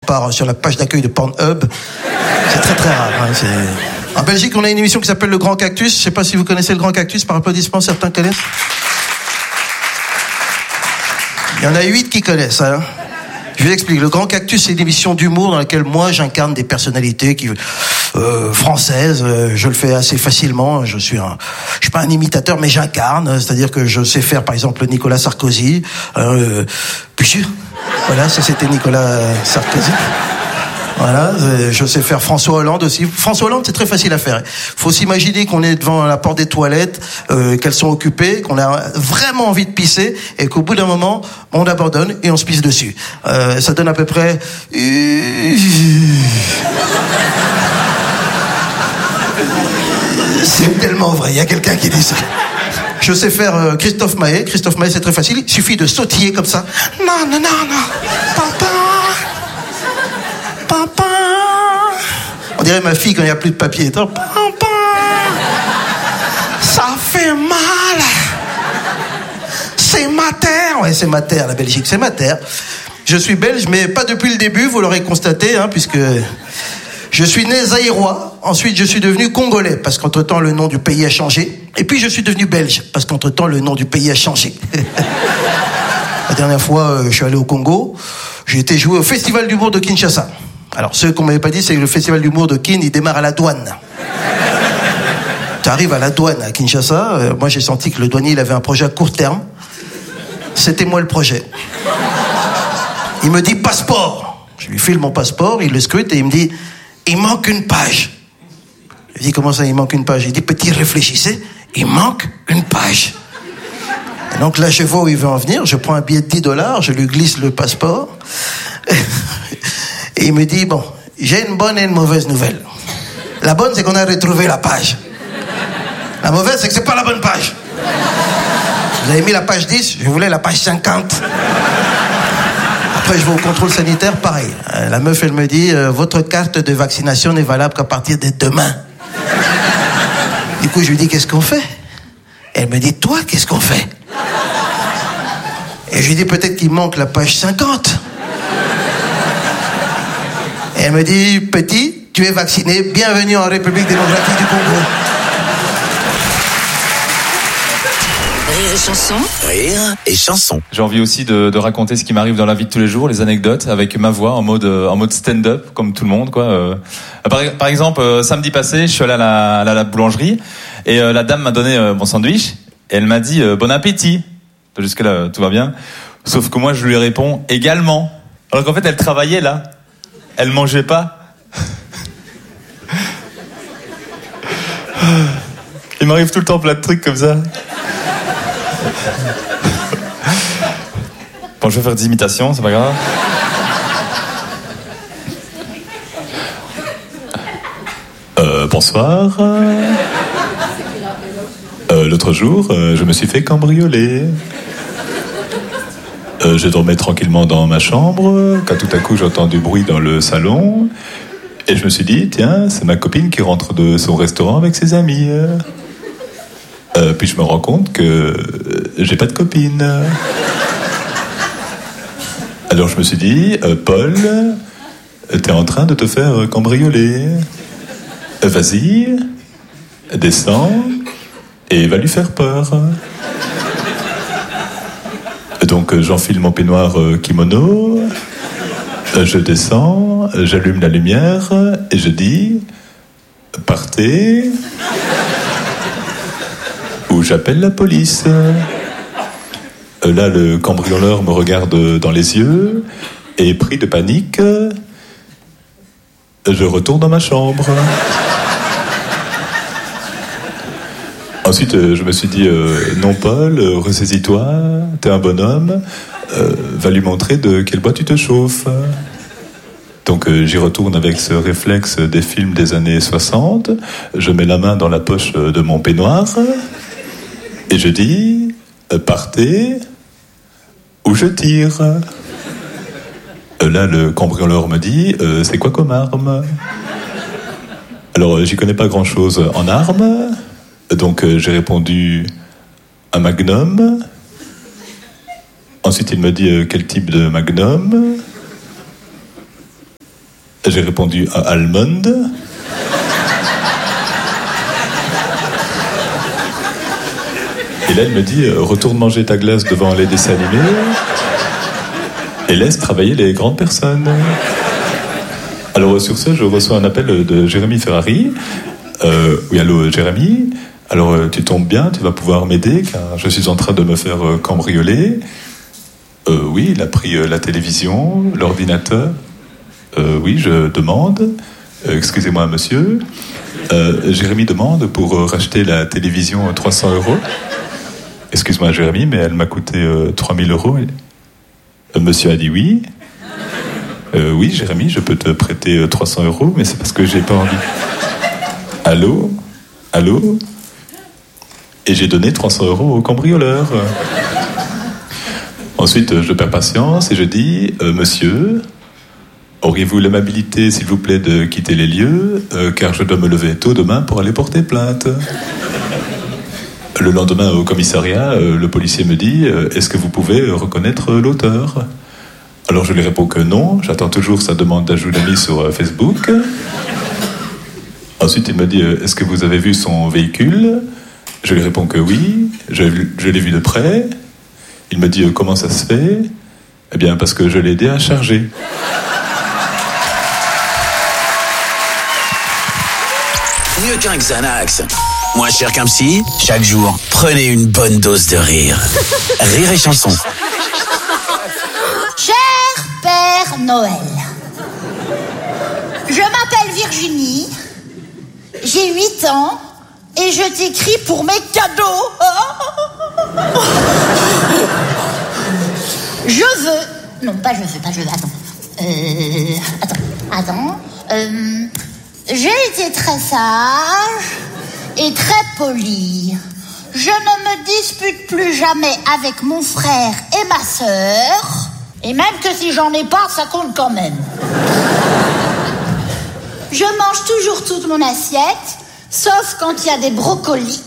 part sur la page d'accueil de Pornhub. C'est très très rare. Hein, en Belgique, on a une émission qui s'appelle Le Grand Cactus. Je sais pas si vous connaissez Le Grand Cactus, par applaudissement, certains connaissent. Il y en a 8 qui connaissent. Hein. Je vous explique. Le Grand Cactus, c'est une émission d'humour dans laquelle moi, j'incarne des personnalités françaises. Je le fais assez facilement. Je suis pas un imitateur, mais j'incarne. C'est-à-dire que je sais faire, par exemple, Nicolas Sarkozy. Plus sûr. Voilà, ça c'était Nicolas Sarkozy. Voilà, je sais faire François Hollande aussi. François Hollande, c'est très facile à faire. Faut s'imaginer qu'on est devant la porte des toilettes, qu'elles sont occupées, qu'on a vraiment envie de pisser, et qu'au bout d'un moment, on abandonne et on se pisse dessus. Ça donne à peu près... C'est tellement vrai, il y a quelqu'un qui dit ça. Je sais faire Christophe Maé. Christophe Maé, c'est très facile. Il suffit de sautiller comme ça. Non, non, non, non. Papa. Papa. On dirait ma fille quand il n'y a plus de papier. Papa. Ça fait mal. C'est ma terre. Ouais, c'est ma terre, la Belgique. C'est ma terre. Je suis belge, mais pas depuis le début, vous l'aurez constaté, hein, puisque... Je suis né zaïrois, ensuite je suis devenu congolais, parce qu'entre-temps le nom du pays a changé, et puis je suis devenu belge, parce qu'entre-temps le nom du pays a changé. La dernière fois, je suis allé au Congo, j'ai été jouer au Festival d'humour de Kinshasa. Alors, ce qu'on m'avait pas dit, c'est que le Festival d'humour de Kin, il démarre à la douane. Tu arrives à la douane à Kinshasa, moi j'ai senti que le douanier, il avait un projet à court terme. C'était moi le projet. Il me dit passeport. Je lui file mon passeport, il le scrute et il me dit... Il manque une page. Je dis, comment ça, il manque une page? Il dit, petit, réfléchissez, il manque une page. Et donc là, je vois où il veut en venir, je prends un billet de $10, je lui glisse le passeport, et il me dit, bon, j'ai une bonne et une mauvaise nouvelle. La bonne, c'est qu'on a retrouvé la page. La mauvaise, c'est que c'est pas la bonne page. Vous avez mis la page 10, je voulais la page 50. Après, je vais au contrôle sanitaire, pareil. La meuf, elle me dit, votre carte de vaccination n'est valable qu'à partir de demain. Du coup, je lui dis, qu'est-ce qu'on fait? Elle me dit, toi, qu'est-ce qu'on fait? Et je lui dis, peut-être qu'il manque la page 50. Et elle me dit, petit, tu es vacciné, bienvenue en République démocratique du Congo. Rire et chanson. Rire et chanson. J'ai envie aussi de raconter ce qui m'arrive dans la vie de tous les jours, les anecdotes, avec ma voix en mode stand-up, comme tout le monde, quoi. Par exemple, samedi passé, je suis allé à la boulangerie, et la dame m'a donné mon sandwich, et elle m'a dit bon appétit. Jusque-là, tout va bien. Sauf que moi, je lui réponds également. Alors qu'en fait, elle travaillait là. Elle mangeait pas. Il m'arrive tout le temps plein de trucs comme ça. Bon, je vais faire des imitations, c'est pas grave. Bonsoir. L'autre jour, je me suis fait cambrioler. Je dormais tranquillement dans ma chambre, quand tout à coup j'entends du bruit dans le salon, et je me suis dit, tiens, c'est ma copine qui rentre de son restaurant avec ses amis. Puis je me rends compte que j'ai pas de copine. Alors je me suis dit, Paul, t'es en train de te faire cambrioler. Vas-y, descends et va lui faire peur. Donc j'enfile mon peignoir kimono, je descends, j'allume la lumière et je dis, partez. Ou j'appelle la police. Là, le cambrioleur me regarde dans les yeux et, pris de panique, je retourne dans ma chambre. Ensuite, je me suis dit, non Paul, ressaisis-toi, t'es un bonhomme, va lui montrer de quel bois tu te chauffes. Donc j'y retourne avec ce réflexe des films des années 60, je mets la main dans la poche de mon peignoir, et je dis, partez, ou je tire. Là, le cambrioleur me dit, c'est quoi comme arme? Alors, j'y connais pas grand-chose en armes, donc j'ai répondu, un magnum. Ensuite, il me dit, quel type de magnum? J'ai répondu almond. Et là, elle me dit retourne manger ta glace devant les dessins animés et laisse travailler les grandes personnes. Alors sur ce, je reçois un appel de Jérémy Ferrari. Oui, allô Jérémy. Alors tu tombes bien, tu vas pouvoir m'aider car je suis en train de me faire cambrioler. Oui, il a pris la télévision, l'ordinateur. Oui, je demande. Excusez-moi monsieur. Jérémy demande pour racheter la télévision 300 €. Excuse-moi Jérémy, mais elle m'a coûté 3000 €. Monsieur a dit oui. Oui Jérémy, je peux te prêter 300 €, mais c'est parce que j'ai pas envie. Allô? Allô? Et j'ai donné 300 € au cambrioleur. Ensuite, je perds patience et je dis monsieur, auriez-vous l'amabilité, s'il vous plaît, de quitter les lieux, car je dois me lever tôt demain pour aller porter plainte. Le lendemain, au commissariat, le policier me dit est-ce que vous pouvez reconnaître l'auteur? Alors je lui réponds que non, j'attends toujours sa demande d'ajout d'amis sur Facebook. Ensuite, il me dit est-ce que vous avez vu son véhicule? Je lui réponds que oui, je l'ai vu de près. Il me dit comment ça se fait? Eh bien, parce que je l'ai aidé à charger. Mieux qu'un Xanax. Moins cher qu'un psy, chaque jour, prenez une bonne dose de rire. Rire et chanson. Cher Père Noël, je m'appelle Virginie, j'ai 8 ans et je t'écris pour mes cadeaux. Je veux... Non, pas je veux, attends. J'ai été très sage et très polie. Je ne me dispute plus jamais avec mon frère et ma sœur. Et même que si j'en ai pas, ça compte quand même. Je mange toujours toute mon assiette, sauf quand il y a des brocolis.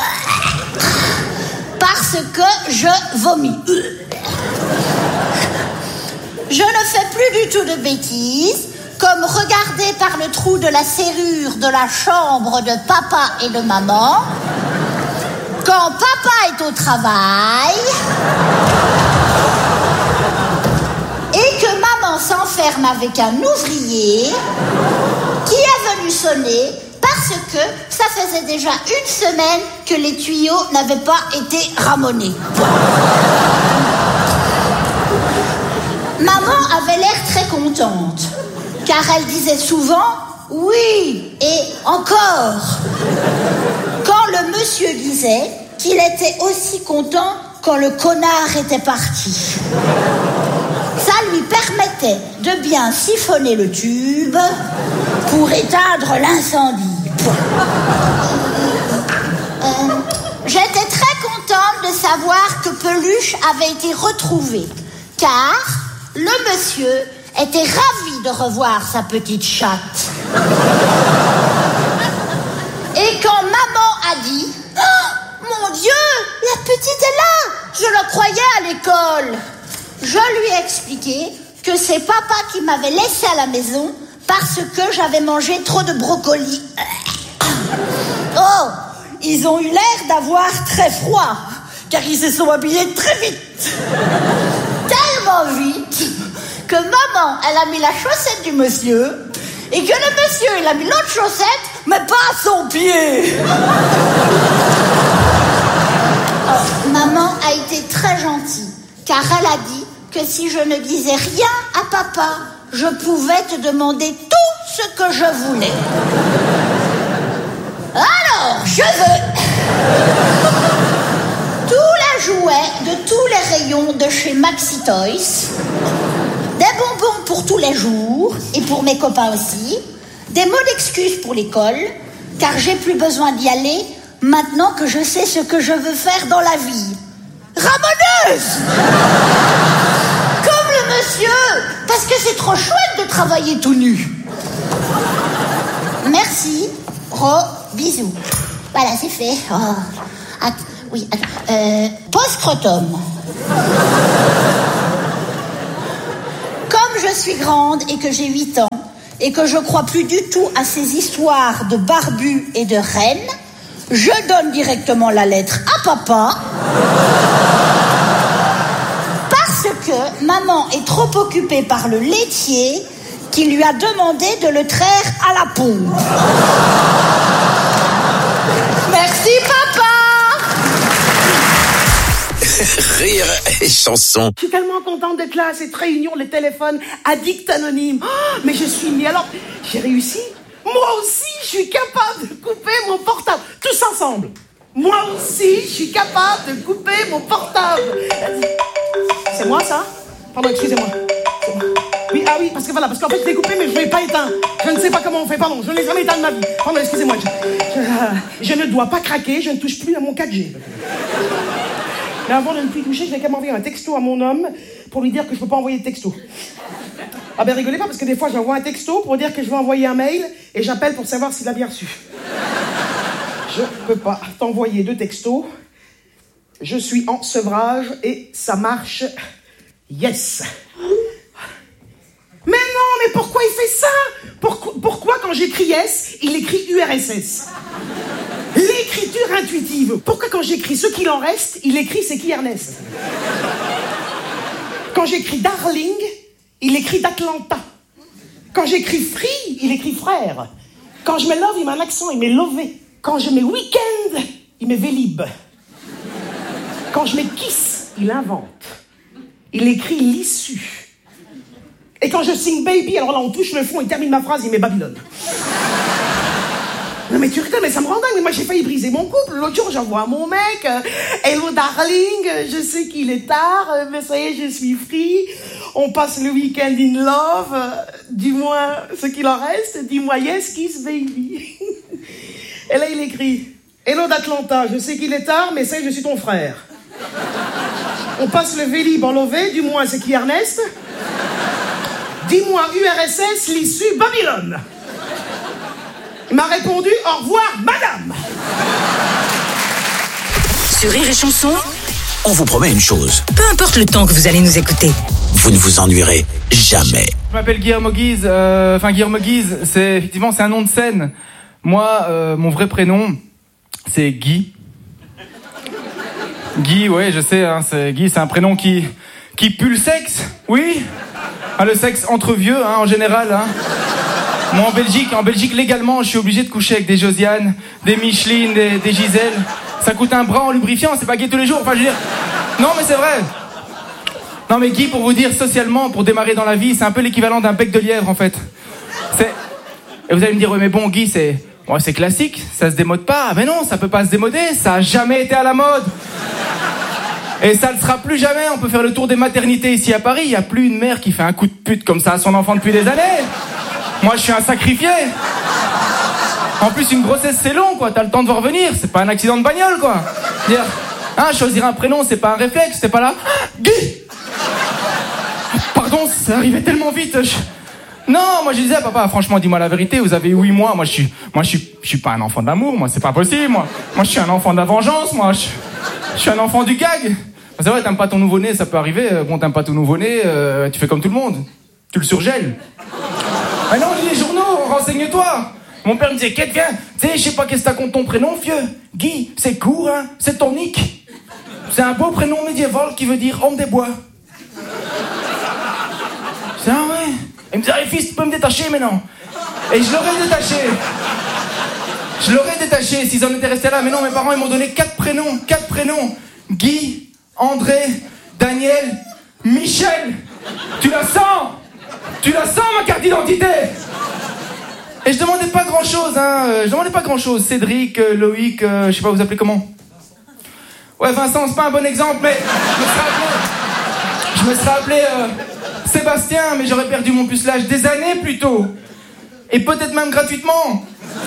Parce que je vomis. Je ne fais plus du tout de bêtises, comme regarder par le trou de la serrure de la chambre de papa et de maman, quand papa est au travail, et que maman s'enferme avec un ouvrier qui est venu sonner parce que ça faisait déjà 1 semaine que les tuyaux n'avaient pas été ramonés. Maman avait l'air très contente, car elle disait souvent « oui » et « encore », quand le monsieur disait qu'il était aussi content quand le connard était parti. Ça lui permettait de bien siphonner le tube pour éteindre l'incendie. J'étais très contente de savoir que Peluche avait été retrouvé, car le monsieur était ravi de revoir sa petite chatte. Et quand maman a dit « oh, mon Dieu, la petite est là, je la croyais à l'école », je lui ai expliqué que c'est papa qui m'avait laissé à la maison parce que j'avais mangé trop de brocolis. Oh, ils ont eu l'air d'avoir très froid, car ils se sont habillés très vite. Tellement vite que maman, elle a mis la chaussette du monsieur et que le monsieur, il a mis l'autre chaussette, mais pas à son pied. Oh, maman a été très gentille, car elle a dit que si je ne disais rien à papa, je pouvais te demander tout ce que je voulais. Alors, je veux tous les jouets de tous les rayons de chez Maxi Toys, des bonbons pour tous les jours, et pour mes copains aussi, des mots d'excuses pour l'école, car j'ai plus besoin d'y aller, maintenant que je sais ce que je veux faire dans la vie. Ramoneuse! Comme le monsieur, parce que c'est trop chouette de travailler tout nu. Merci, bisous. Voilà, c'est fait. Oh. Post-scrotum. Comme je suis grande et que j'ai 8 ans, et que je crois plus du tout à ces histoires de barbus et de reines, je donne directement la lettre à papa parce que maman est trop occupée par le laitier qui lui a demandé de le traire à la pompe. Merci papa. Rire et chanson. Je suis tellement contente d'être là à cette réunion, les téléphones addicts anonymes. Oh, mais je suis mis alors, j'ai réussi. Moi aussi, je suis capable de couper mon portable. Tous ensemble. Moi aussi, je suis capable de couper mon portable. C'est moi ça? Pardon, excusez-moi. C'est moi. Oui, ah oui, parce qu'en fait je l'ai coupé mais je ne l'ai pas éteint. Je ne sais pas comment on fait, pardon, je ne l'ai jamais éteint de ma vie. Pardon, excusez-moi. Je ne dois pas craquer, je ne touche plus à mon 4G. Mais avant de ne plus toucher, je vais quand même envoyer un texto à mon homme pour lui dire que je ne peux pas envoyer de texto. Ah ben rigolez pas parce que des fois j'envoie un texto pour dire que je veux envoyer un mail et j'appelle pour savoir s'il a bien reçu. Je peux pas t'envoyer de texto. Je suis en sevrage et ça marche. Yes. Mais non, mais pourquoi il fait ça? Pourquoi quand j'écris yes, il écrit URSS? L'écriture intuitive. Pourquoi quand j'écris ce qu'il en reste, il écrit c'est qui Ernest? Quand j'écris darling, il écrit d'Atlanta. Quand j'écris free, il écrit frère. Quand je mets love, il met un accent, il met lové. Quand je mets weekend, il met vélib. Quand je mets kiss, il invente. Il écrit l'issue. Et quand je sing baby, alors là on touche le fond, il termine ma phrase, il met Babylone. Non mais tu rigoles, mais ça me rend dingue, mais moi j'ai failli briser mon couple. L'autre jour j'envoie à mon mec, hello darling, je sais qu'il est tard, mais ça y est, je suis free. On passe le week-end in love, dis-moi ce qu'il en reste, dis-moi yes, kiss baby. Et là il écrit, hello d'Atlanta, je sais qu'il est tard, mais ça y est, je suis ton frère. On passe le vélib en lové, du moins c'est qui Ernest? Dis-moi URSS, l'issue Babylone. Il m'a répondu au revoir madame. Sur Rire et Chanson, On vous promet une chose, peu importe le temps que vous allez nous écouter. vous ne vous ennuierez jamais. Je m'appelle Guillermo Guise. Guillermo Guise, c'est un nom de scène. Moi, mon vrai prénom, c'est Guy. Guy, ouais, je sais, hein, Guy, c'est un prénom qui pue le sexe, oui. Ah, le sexe entre vieux, hein, en général. Hein. Moi, en Belgique, légalement, je suis obligé de coucher avec des Josiane, des Micheline, des Gisèle. Ça coûte un bras en lubrifiant, c'est pas gay tous les jours. Enfin, je veux dire... Non, mais c'est vrai. Non, mais Guy, pour vous dire, socialement, pour démarrer dans la vie, c'est un peu l'équivalent d'un bec de lièvre, en fait. Et vous allez me dire, ouais, mais bon, Guy, c'est classique, ça se démode pas. Mais non, ça peut pas se démoder, ça a jamais été à la mode. Et ça le sera plus jamais. On peut faire le tour des maternités ici à Paris. Il n'y a plus une mère qui fait un coup de pute comme ça à son enfant depuis des années. Moi, je suis un sacrifié. En plus, une grossesse, c'est long, quoi. T'as le temps de voir venir. C'est pas un accident de bagnole, quoi. Dire, hein, choisir un prénom, c'est pas un réflexe. C'est pas là. Guy. Pardon, ça arrivait tellement vite. Non, moi je disais, papa, franchement, dis-moi la vérité. Vous avez 8 mois. Moi, je suis pas un enfant de l'amour. Moi, c'est pas possible. Moi, je suis un enfant de la vengeance. Moi, je suis un enfant du gag. C'est vrai, t'aimes pas ton nouveau-né, ça peut arriver. Bon, t'aimes pas ton nouveau-né, tu fais comme tout le monde. Tu le surgèles. Ah non, lis les journaux, renseigne-toi. Mon père me disait, Kate, viens. Tu sais, je sais pas qu'est-ce que t'as contre ton prénom, vieux. Guy, c'est court, hein. C'est ton nick. C'est un beau prénom médiéval qui veut dire homme des bois. C'est ah ouais. Il me disait, allez fils, tu peux me détacher maintenant. Et je l'aurais détaché s'ils en étaient restés là. Mais non, mes parents, ils m'ont donné 4 prénoms. Guy, André, Daniel, Michel. Tu la sens ma carte d'identité. Et je demandais pas grand chose, Cédric, Loïc, je sais pas, vous appelez comment? Ouais, Vincent, c'est pas un bon exemple, mais je me serais appelé Sébastien, mais j'aurais perdu mon pucelage des années plus tôt. Et peut-être même gratuitement.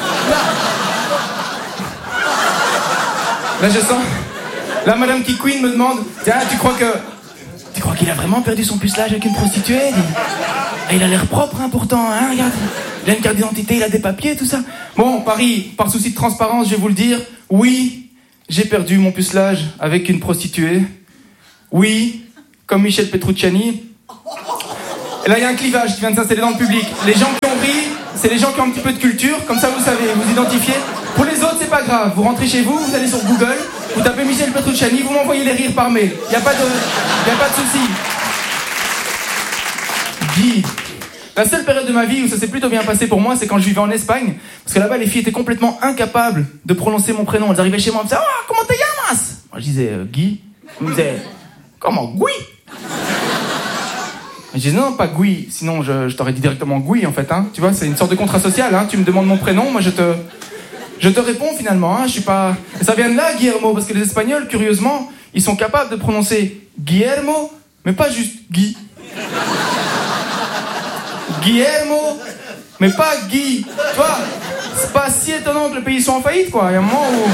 Là, je sens... Là, Madame Kikouine me demande, tiens, tu crois qu'il a vraiment perdu son pucelage avec une prostituée? Et il a l'air propre, hein, pourtant, hein, regarde. Il a une carte d'identité, il a des papiers, tout ça. Bon, Paris, par souci de transparence, je vais vous le dire, oui, j'ai perdu mon pucelage avec une prostituée. Oui, comme Michel Petrucciani. Et là, il y a un clivage qui vient de s'installer dans le public. Les gens qui ont compris, c'est les gens qui ont un petit peu de culture, comme ça vous savez, vous identifiez. Pour les autres, c'est pas grave. Vous rentrez chez vous, vous allez sur Google, vous tapez Michel Petrucciani, vous m'envoyez les rires par mail. Y a pas de souci. Guy. La seule période de ma vie où ça s'est plutôt bien passé pour moi, c'est quand je vivais en Espagne. Parce que là-bas, les filles étaient complètement incapables de prononcer mon prénom. Elles arrivaient chez moi et me disaient « Oh, comment te llamas ?» Moi, je disais Guy. Elles me disaient « Comment, Guy ?» Je disais non, pas Guy, sinon je t'aurais dit directement Guy en fait, hein. Tu vois, c'est une sorte de contrat social, hein. Tu me demandes mon prénom, moi je te réponds finalement, hein. Je suis pas... Et ça vient de là, Guillermo, parce que les Espagnols, curieusement, ils sont capables de prononcer Guillermo, mais pas juste Guy. Guillermo, mais pas Guy. Tu vois, c'est pas si étonnant que le pays soit en faillite, quoi. Il y a un moment où...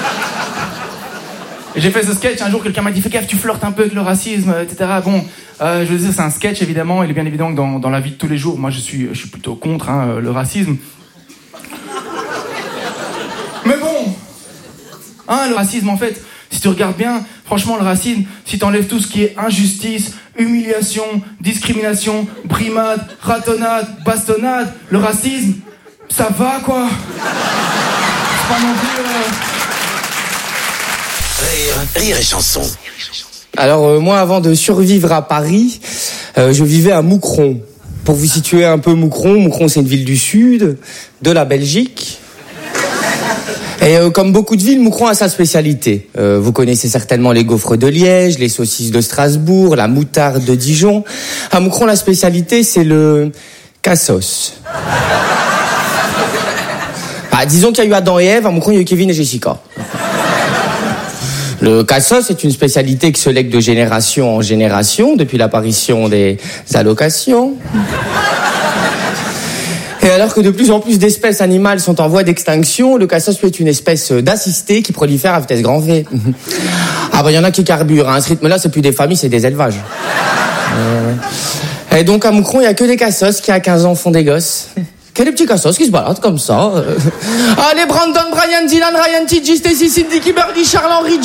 Et j'ai fait ce sketch, un jour quelqu'un m'a dit « Fais gaffe, tu flirtes un peu avec le racisme, etc. » Bon, je veux dire, c'est un sketch évidemment, il est bien évident que dans la vie de tous les jours, moi je suis plutôt contre le racisme. Mais bon, le racisme en fait, si tu regardes bien, franchement le racisme, si t'enlèves tout ce qui est injustice, humiliation, discrimination, brimade, ratonnade, bastonnade, le racisme, ça va quoi. C'est pas non plus... Rire et chanson. Alors moi, avant de survivre à Paris, je vivais à Moucron. Pour vous situer un peu Moucron, c'est une ville du sud de la Belgique. Et comme beaucoup de villes, Moucron a sa spécialité. Vous connaissez certainement les gaufres de Liège, les saucisses de Strasbourg, la moutarde de Dijon. À Moucron, la spécialité, c'est le cassos. Disons qu'il y a eu Adam et Ève, à Moucron, il y a eu Kevin et Jessica. Le cassos est une spécialité qui se lègue de génération en génération depuis l'apparition des allocations. Et alors que de plus en plus d'espèces animales sont en voie d'extinction, le cassos est une espèce d'assistée qui prolifère à vitesse grand V. Ah bah il y en a qui carburent, hein. À ce rythme-là, c'est plus des familles, c'est des élevages. Et donc à Moucron, il y a que des cassos qui à 15 ans font des gosses. Quel petits cassos qui se baladent comme ça. Allez, Brandon, Brian, Dylan, Ryan, TJ, Stacy, Cindy, Kimberly, Charles-Henri,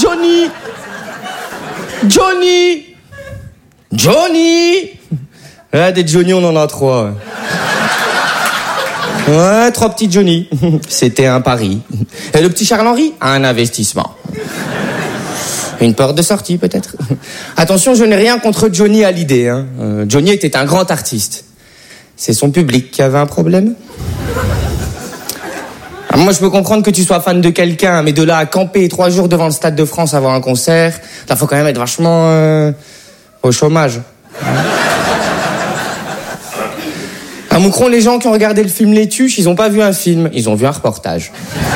Johnny. Ouais, des Johnny, on en a 3. Ouais, 3 petits Johnny. C'était un pari. Et le petit Charles-Henri, un investissement. Une porte de sortie, peut-être. Attention, je n'ai rien contre Johnny Hallyday, hein. Johnny était un grand artiste. C'est son public qui avait un problème. Alors moi, je peux comprendre que tu sois fan de quelqu'un, mais de là à camper 3 jours devant le Stade de France avant un concert, là, faut quand même être vachement au chômage. À Moucron, les gens qui ont regardé le film Les Tuches, ils ont pas vu un film, ils ont vu un reportage.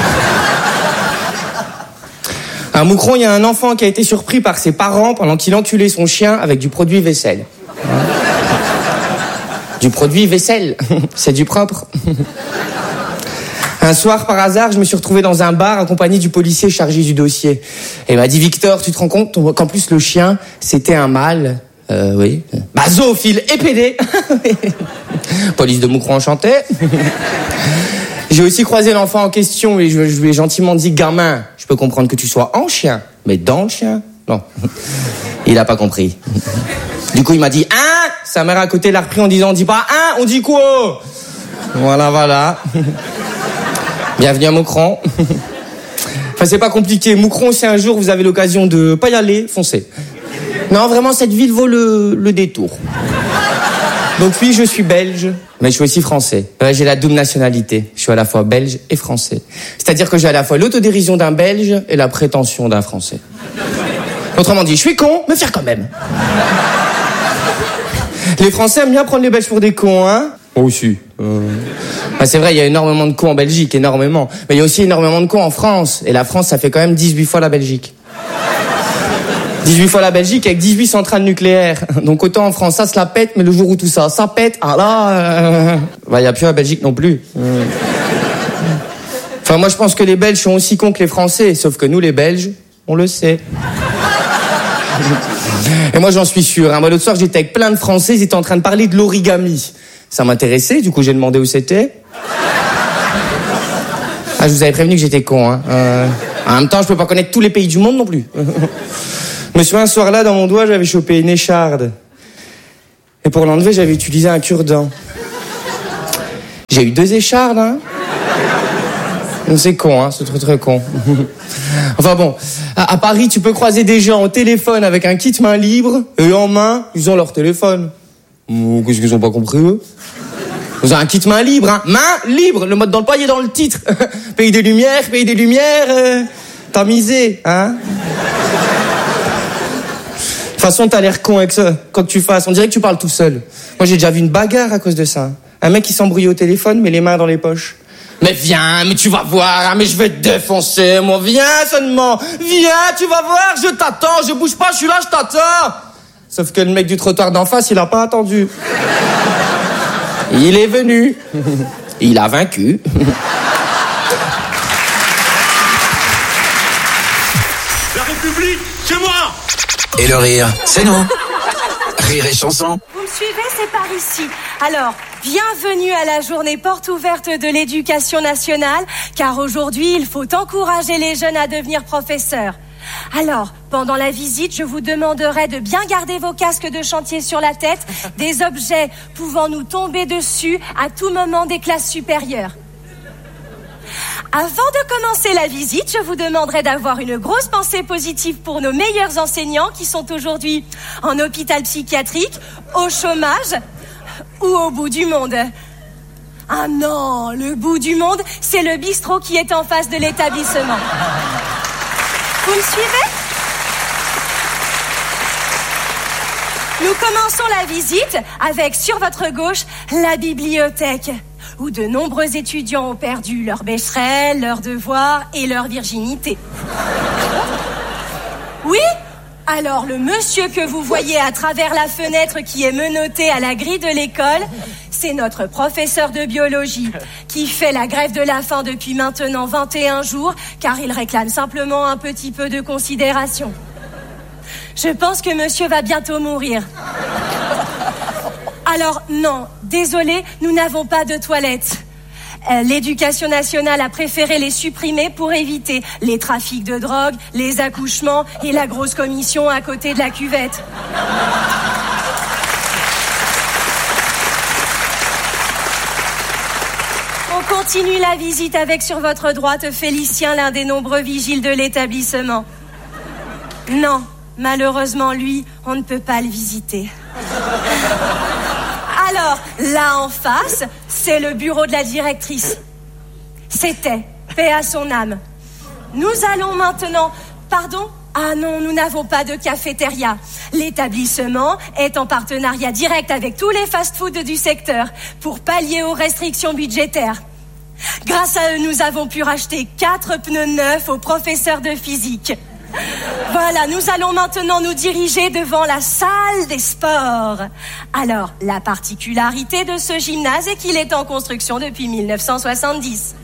À Moucron, il y a un enfant qui a été surpris par ses parents pendant qu'il enculait son chien avec du produit vaisselle. Du produit vaisselle, c'est du propre. Un soir, par hasard, je me suis retrouvé dans un bar accompagné du policier chargé du dossier. Et il m'a dit, Victor, tu te rends compte qu'en plus le chien, c'était un mâle? Oui. Bah, zoophile et pédé. Police de Moucron enchanté. J'ai aussi croisé l'enfant en question et je lui ai gentiment dit, gamin, je peux comprendre que tu sois en chien, mais dans le chien, non. Il a pas compris. Du coup, il m'a dit, hein? Sa mère à côté l'a repris en disant, on dit pas, hein? On dit quoi? Voilà. Bienvenue à Moucron. Enfin, c'est pas compliqué. Moucron, si un jour vous avez l'occasion de pas y aller, foncez. Non, vraiment, cette ville vaut le détour. Donc oui, je suis belge, mais je suis aussi français. Ouais, j'ai la double nationalité. Je suis à la fois belge et français. C'est-à-dire que j'ai à la fois l'autodérision d'un belge et la prétention d'un français. Autrement dit, je suis con, mais fier quand même. Les Français aiment bien prendre les Belges pour des cons, hein? Oh, si. Bah, c'est vrai, il y a énormément de cons en Belgique, énormément. Mais il y a aussi énormément de cons en France. Et la France, ça fait quand même 18 fois la Belgique. 18 fois la Belgique avec 18 centrales nucléaires. Donc autant en France, ça se la pète, mais le jour où tout ça pète, ah là... Bah, il n'y a plus la Belgique non plus. Enfin, moi, je pense que les Belges sont aussi cons que les Français, sauf que nous, les Belges, on le sait. Et moi, j'en suis sûr. Hein. Moi, l'autre soir, j'étais avec plein de Français, ils étaient en train de parler de l'origami. Ça m'intéressait, du coup, j'ai demandé où c'était. Ah, je vous avais prévenu que j'étais con. Hein. En même temps, je peux pas connaître tous les pays du monde non plus. Je me souviens, un soir-là, dans mon doigt, j'avais chopé une écharde. Et pour l'enlever, j'avais utilisé un cure-dent. J'ai eu 2 échardes, hein. C'est con, hein, c'est très con. Enfin bon, à Paris, tu peux croiser des gens au téléphone avec un kit main libre, et en main, ils ont leur téléphone. Qu'est-ce qu'ils ont pas compris, eux? Vous avez un kit main libre, hein. Main libre, le mode d'emploi est dans le titre. Pays des Lumières, t'as misé, hein. De toute façon, t'as l'air con avec ça, quoi que tu fasses. On dirait que tu parles tout seul. Moi, j'ai déjà vu une bagarre à cause de ça. Un mec qui s'embrouille au téléphone, mais les mains dans les poches. Mais viens, mais tu vas voir, hein, mais je vais te défoncer, moi. Viens seulement, viens, tu vas voir, je t'attends, je bouge pas, je suis là, je t'attends. Sauf que le mec du trottoir d'en face, il a pas attendu. Il est venu. Il a vaincu. La République, c'est moi! Et le rire, c'est nous. Rire et chanson. Vous me suivez, c'est par ici. Alors, bienvenue à la journée porte ouverte de l'éducation nationale, car aujourd'hui, il faut encourager les jeunes à devenir professeurs. Alors, pendant la visite, je vous demanderai de bien garder vos casques de chantier sur la tête, des objets pouvant nous tomber dessus à tout moment des classes supérieures. Avant de commencer la visite, je vous demanderai d'avoir une grosse pensée positive pour nos meilleurs enseignants qui sont aujourd'hui en hôpital psychiatrique, au chômage ou au bout du monde. Ah non, le bout du monde, c'est le bistrot qui est en face de l'établissement. Vous me suivez ? Nous commençons la visite avec, sur votre gauche, la bibliothèque, où de nombreux étudiants ont perdu leur bécherel, leurs devoirs et leur virginité. Oui ? Alors, le monsieur que vous voyez à travers la fenêtre qui est menotté à la grille de l'école, c'est notre professeur de biologie qui fait la grève de la faim depuis maintenant 21 jours car il réclame simplement un petit peu de considération. Je pense que monsieur va bientôt mourir. Alors, non, désolé, nous n'avons pas de toilettes. L'éducation nationale a préféré les supprimer pour éviter les trafics de drogue, les accouchements et la grosse commission à côté de la cuvette. On continue la visite avec, sur votre droite, Félicien, l'un des nombreux vigiles de l'établissement. Non, malheureusement, lui, on ne peut pas le visiter. Alors, là en face, c'est le bureau de la directrice. C'était, paix à son âme. Nous allons maintenant... Pardon ? Ah non, nous n'avons pas de cafétéria. L'établissement est en partenariat direct avec tous les fast-foods du secteur pour pallier aux restrictions budgétaires. Grâce à eux, nous avons pu racheter 4 pneus neufs aux professeurs de physique. Voilà, nous allons maintenant nous diriger devant la salle des sports. Alors, la particularité de ce gymnase est qu'il est en construction depuis 1970.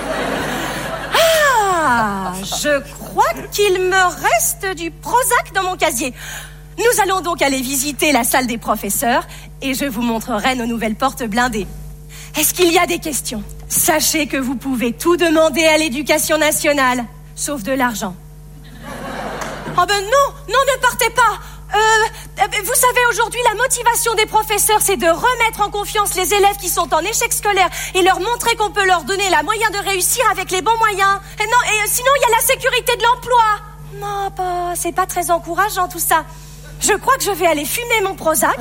Ah, je crois qu'il me reste du Prozac dans mon casier. Nous allons donc aller visiter la salle des professeurs et je vous montrerai nos nouvelles portes blindées. Est-ce qu'il y a des questions ? Sachez que vous pouvez tout demander à l'éducation nationale, sauf de l'argent. Oh ben non, ne partez pas. Vous savez, aujourd'hui, la motivation des professeurs, c'est de remettre en confiance les élèves qui sont en échec scolaire et leur montrer qu'on peut leur donner la moyen de réussir avec les bons moyens. Et sinon, il y a la sécurité de l'emploi. Non, c'est pas très encourageant tout ça. Je crois que je vais aller fumer mon Prozac.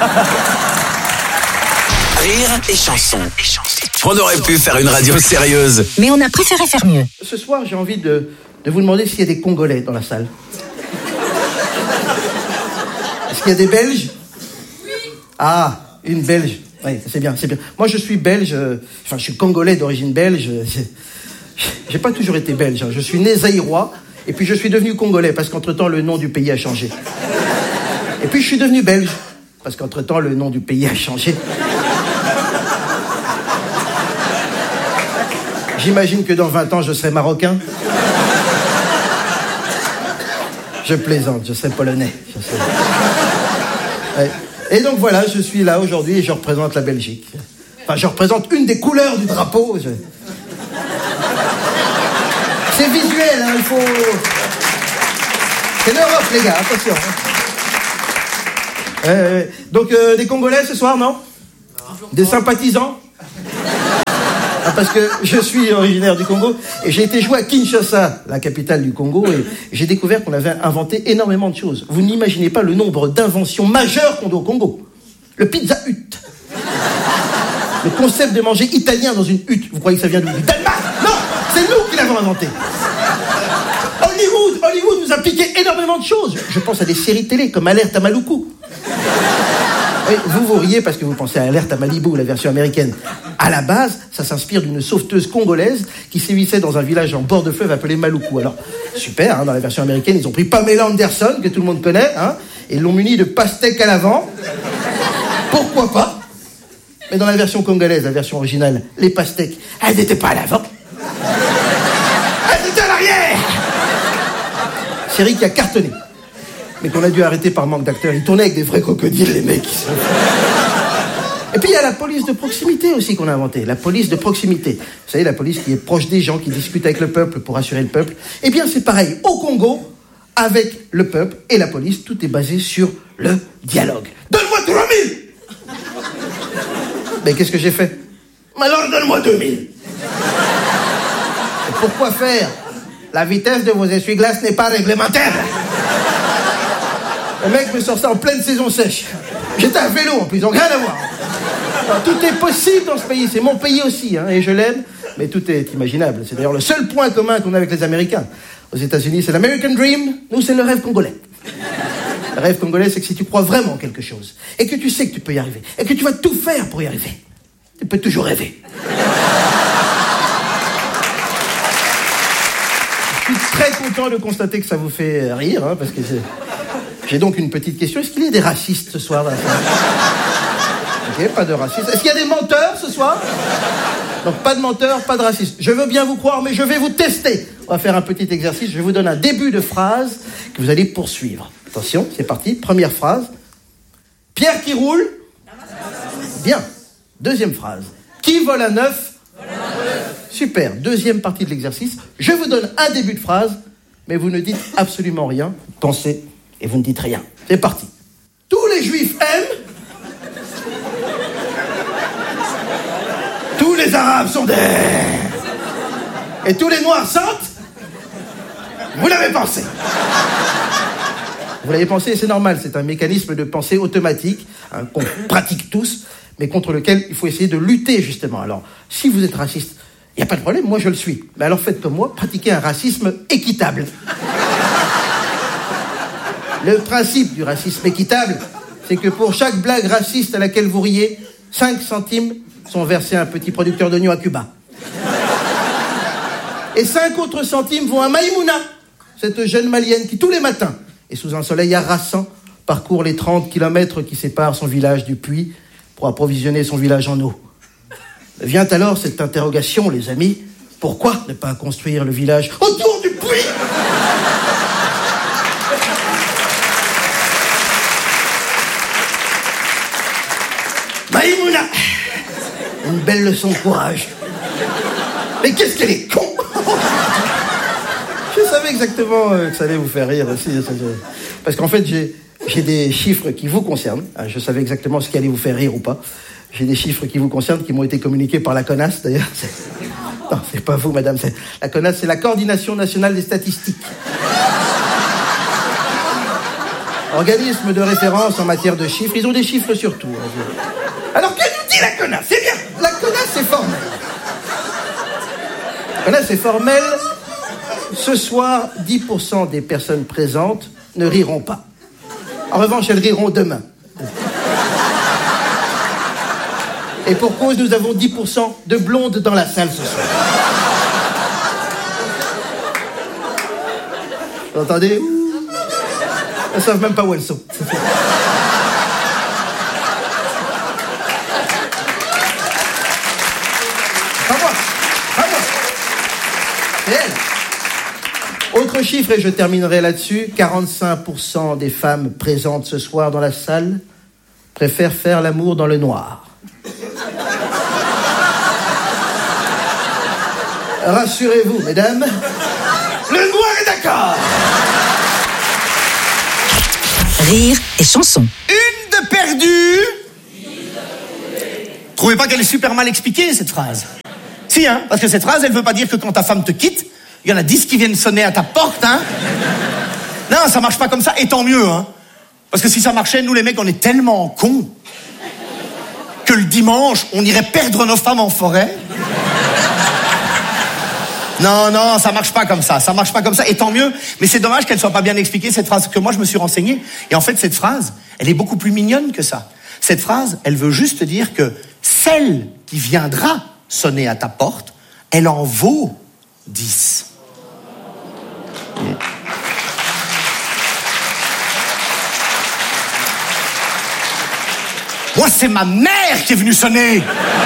Rire et chanson. On aurait pu faire une radio sérieuse. Mais on a préféré faire mieux. Ce soir, j'ai envie de vous demander s'il y a des Congolais dans la salle. Est-ce qu'il y a des Belges ? Oui. Ah, une Belge. Oui, c'est bien. Moi, je suis belge, je suis congolais d'origine belge. J'ai pas toujours été belge. Je suis né zaïrois, et puis je suis devenu congolais, parce qu'entre-temps, le nom du pays a changé. Et puis, je suis devenu belge, parce qu'entre-temps, le nom du pays a changé. J'imagine que dans 20 ans, je serai marocain. Je plaisante, je serai polonais. Ouais. Et donc voilà, je suis là aujourd'hui et je représente la Belgique. Enfin, je représente une des couleurs du drapeau. C'est visuel, hein, il faut... C'est l'Europe, les gars, attention. Donc, des Congolais ce soir, non ? Des sympathisants ? Parce que je suis originaire du Congo et j'ai été joué à Kinshasa, la capitale du Congo, et j'ai découvert qu'on avait inventé énormément de choses. Vous n'imaginez pas le nombre d'inventions majeures qu'on doit au Congo. Le Pizza Hut. Le concept de manger italien dans une hutte. Vous croyez que ça vient d'où? Du Danemark? Non, c'est nous qui l'avons inventé. Hollywood nous a piqué énormément de choses. Je pense à des séries de télé comme Alerte à Maluku. Oui, vous riez parce que vous pensez à Alerte à Malibu, la version américaine. À la base, ça s'inspire d'une sauveteuse congolaise qui sévissait dans un village en bord de fleuve appelé Maluku. Alors, super, hein, dans la version américaine, ils ont pris Pamela Anderson, que tout le monde connaît, hein, et l'ont muni de pastèques à l'avant. Pourquoi pas? Mais dans la version congolaise, la version originale, les pastèques, elles n'étaient pas à l'avant. Elles étaient à l'arrière. Série qui a cartonné, mais qu'on a dû arrêter par manque d'acteurs. Ils tournaient avec des vrais crocodiles, les mecs. Et puis il y a la police de proximité aussi qu'on a inventée. La police de proximité. Vous savez, la police qui est proche des gens, qui discute avec le peuple pour assurer le peuple. Eh bien, c'est pareil au Congo, avec le peuple et la police. Tout est basé sur le dialogue. Donne-moi 3000. Mais qu'est-ce que j'ai fait? Alors donne-moi 2000. Et pourquoi faire? La vitesse de vos essuie-glaces n'est pas réglementaire. Le mec me sort ça en pleine saison sèche. J'étais à vélo en plus, donc rien à voir. Alors, tout est possible dans ce pays, c'est mon pays aussi, hein, et je l'aime, mais tout est imaginable. C'est d'ailleurs le seul point commun qu'on a avec les Américains. Aux États-Unis, c'est l'American Dream, nous, c'est le rêve congolais. Le rêve congolais, c'est que si tu crois vraiment en quelque chose, et que tu sais que tu peux y arriver, et que tu vas tout faire pour y arriver, tu peux toujours rêver. Je suis très content de constater que ça vous fait rire, hein, parce que j'ai donc une petite question. Est-ce qu'il y a des racistes ce soir? Ok, pas de racistes. Est-ce qu'il y a des menteurs ce soir? Donc pas de menteurs, pas de racistes. Je veux bien vous croire, mais je vais vous tester. On va faire un petit exercice. Je vous donne un début de phrase que vous allez poursuivre. Attention, c'est parti. Première phrase. Pierre qui roule. Bien. Deuxième phrase. Qui vole à neuf? Super. Deuxième partie de l'exercice. Je vous donne un début de phrase, mais vous ne dites absolument rien. Vous pensez et vous ne dites rien. C'est parti. Tous les juifs aiment. Tous les arabes sont des. Et tous les noirs sentent. Vous l'avez pensé. Vous l'avez pensé, c'est normal. C'est un mécanisme de pensée automatique, hein, qu'on pratique tous, mais contre lequel il faut essayer de lutter, justement. Alors, si vous êtes raciste, il n'y a pas de problème, moi je le suis. Mais alors faites comme moi, pratiquez un racisme équitable. Le principe du racisme équitable, c'est que pour chaque blague raciste à laquelle vous riez, 5 centimes sont versés à un petit producteur d'oignons à Cuba. Et 5 autres centimes vont à Maïmouna, cette jeune malienne qui, tous les matins, et sous un soleil harassant, parcourt les 30 kilomètres qui séparent son village du puits pour approvisionner son village en eau. Vient alors cette interrogation, les amis. Pourquoi ne pas construire le village autour du puits? Maïmouna, une belle leçon de courage. Mais qu'est-ce qu'elle est con. Je savais exactement que ça allait vous faire rire aussi. Parce qu'en fait, j'ai des chiffres qui vous concernent. Je savais exactement ce qui allait vous faire rire ou pas. J'ai des chiffres qui vous concernent, qui m'ont été communiqués par la CONAS, d'ailleurs. Non, c'est pas vous, madame. La CONAS, c'est la Coordination Nationale des Statistiques. Organisme de référence en matière de chiffres. Ils ont des chiffres sur tout. Alors, que nous dit la CONAS? C'est bien. La CONAS, c'est formel. La CONAS, c'est formel. Ce soir, 10% des personnes présentes ne riront pas. En revanche, elles riront demain. Et pour cause, nous avons 10% de blondes dans la salle ce soir. Vous entendez? Elles ne savent même pas où elles sont. Pas moi. C'est elle. Autre chiffre, et je terminerai là-dessus. 45% des femmes présentes ce soir dans la salle préfèrent faire l'amour dans le noir. Rassurez-vous, mesdames, le noir est d'accord. Rire et chanson. Une de perdue. Trouvez pas qu'elle est super mal expliquée, cette phrase? Si, hein, parce que cette phrase, elle veut pas dire que quand ta femme te quitte, il y en a 10 qui viennent sonner à ta porte, hein. Non, ça marche pas comme ça, et tant mieux, hein. Parce que si ça marchait, nous les mecs, on est tellement cons que le dimanche, on irait perdre nos femmes en forêt. Non, ça marche pas comme ça, et tant mieux. Mais c'est dommage qu'elle soit pas bien expliquée, cette phrase, que moi je me suis renseigné. Et en fait, cette phrase, elle est beaucoup plus mignonne que ça. Cette phrase, elle veut juste dire que celle qui viendra sonner à ta porte, elle en vaut 10. Moi, c'est ma mère qui est venue sonner.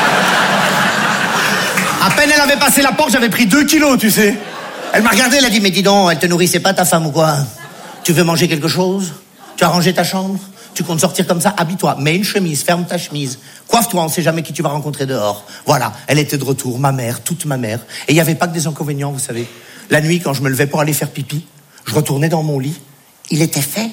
À peine elle avait passé la porte, j'avais pris 2 kilos, tu sais. Elle m'a regardé, elle a dit, mais dis donc, elle te nourrissait pas ta femme ou quoi? Tu veux manger quelque chose? Tu as rangé ta chambre? Tu comptes sortir comme ça? Habille-toi, mets une chemise, ferme ta chemise. Coiffe-toi, on sait jamais qui tu vas rencontrer dehors. Voilà, elle était de retour, ma mère, toute ma mère. Et il n'y avait pas que des inconvénients, vous savez. La nuit, quand je me levais pour aller faire pipi, je retournais dans mon lit. Il était fait.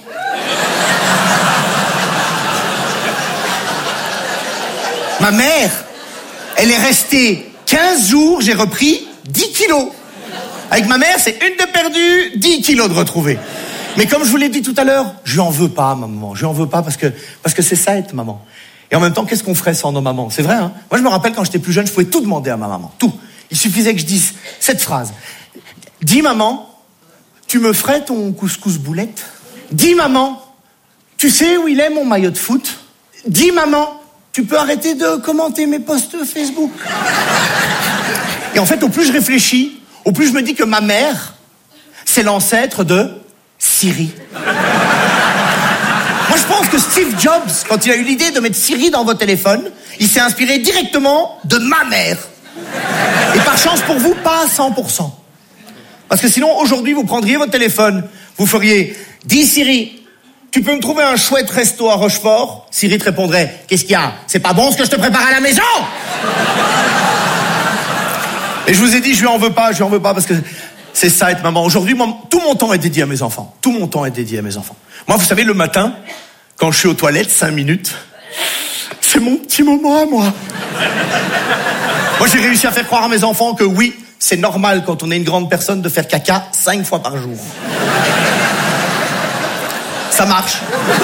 Ma mère, elle est restée 15 jours, j'ai repris 10 kilos. Avec ma mère, c'est une de perdue, 10 kilos de retrouvée. Mais comme je vous l'ai dit tout à l'heure, je lui en veux pas, ma maman. Je lui en veux pas parce que c'est ça être maman. Et en même temps, qu'est-ce qu'on ferait sans nos mamans? C'est vrai, hein? Moi, je me rappelle quand j'étais plus jeune, je pouvais tout demander à ma maman. Tout. Il suffisait que je dise cette phrase. Dis maman, tu me ferais ton couscous boulette? Dis maman, tu sais où il est mon maillot de foot? Dis maman, tu peux arrêter de commenter mes posts Facebook? Et en fait, au plus je réfléchis, au plus je me dis que ma mère, c'est l'ancêtre de Siri. Moi, je pense que Steve Jobs, quand il a eu l'idée de mettre Siri dans votre téléphone, il s'est inspiré directement de ma mère. Et par chance pour vous, pas à 100%. Parce que sinon, aujourd'hui, vous prendriez votre téléphone, vous feriez « Dis Siri, tu peux me trouver un chouette resto à Rochefort ?» Siri te répondrait « Qu'est-ce qu'il y a? C'est pas bon ce que je te prépare à la maison ?» Et je vous ai dit, je lui en veux pas parce que c'est ça être maman. Aujourd'hui, moi, tout mon temps est dédié à mes enfants. Moi, vous savez, le matin, quand je suis aux toilettes, 5 minutes, c'est mon petit moment à moi. Moi, j'ai réussi à faire croire à mes enfants que oui, c'est normal quand on est une grande personne de faire caca 5 fois par jour. Ça marche.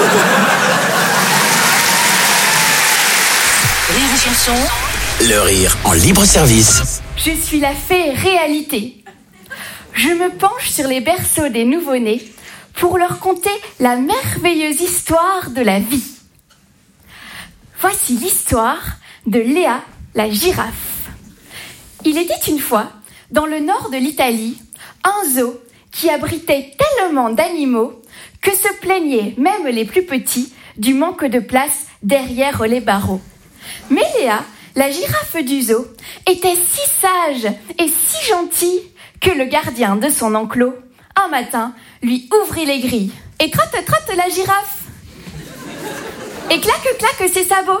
Rire et chanson. Le rire en libre service. Je suis la fée réalité. Je me penche sur les berceaux des nouveau-nés pour leur conter la merveilleuse histoire de la vie. Voici l'histoire de Léa, la girafe. Il était une fois, dans le nord de l'Italie, un zoo qui abritait tellement d'animaux que se plaignaient même les plus petits du manque de place derrière les barreaux. Mais Léa, la girafe du zoo, était si sage et si gentille que le gardien de son enclos, un matin, lui ouvrit les grilles. Et trotte, trotte la girafe. Et claque, claque ses sabots.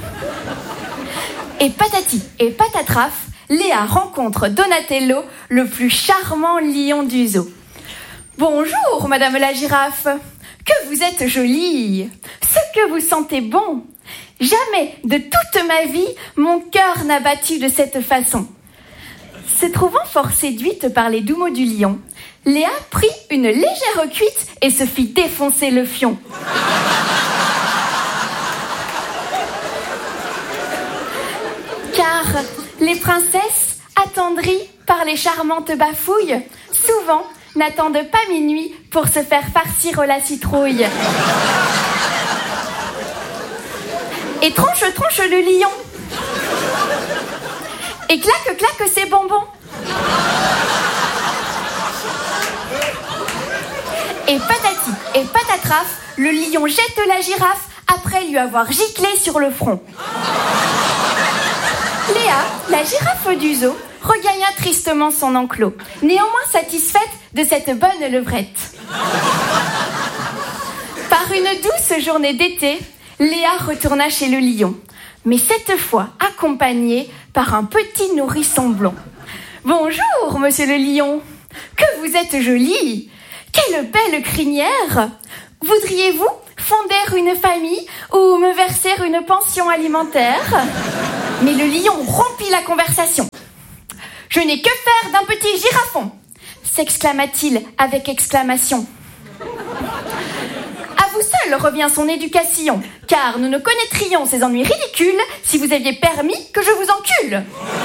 Et patati et patatraf, Léa rencontre Donatello, le plus charmant lion du zoo. « Bonjour, madame la girafe. Que vous êtes jolie. Ce que vous sentez bon. Jamais de toute ma vie, mon cœur n'a battu de cette façon. » Se trouvant fort séduite par les doux mots du lion, Léa prit une légère cuite et se fit défoncer le fion. Car les princesses, attendries par les charmantes bafouilles, souvent n'attendent pas minuit pour se faire farcir la citrouille. Et tronche, tronche le lion. Et claque, claque ses bonbons. Et patati et patatraf, le lion jette la girafe après lui avoir giclé sur le front. Léa, la girafe du zoo, regagna tristement son enclos, néanmoins satisfaite de cette bonne levrette. Par une douce journée d'été, Léa retourna chez le lion, mais cette fois accompagnée par un petit nourrisson blond. « Bonjour, monsieur le lion. Que vous êtes joli. Quelle belle crinière. Voudriez-vous fonder une famille ou me verser une pension alimentaire ?» Mais le lion rompit la conversation. « Je n'ai que faire d'un petit girafon, s'exclama-t-il avec exclamation. À vous seul revient son éducation, car nous ne connaîtrions ces ennuis ridicules si vous aviez permis que je vous encule.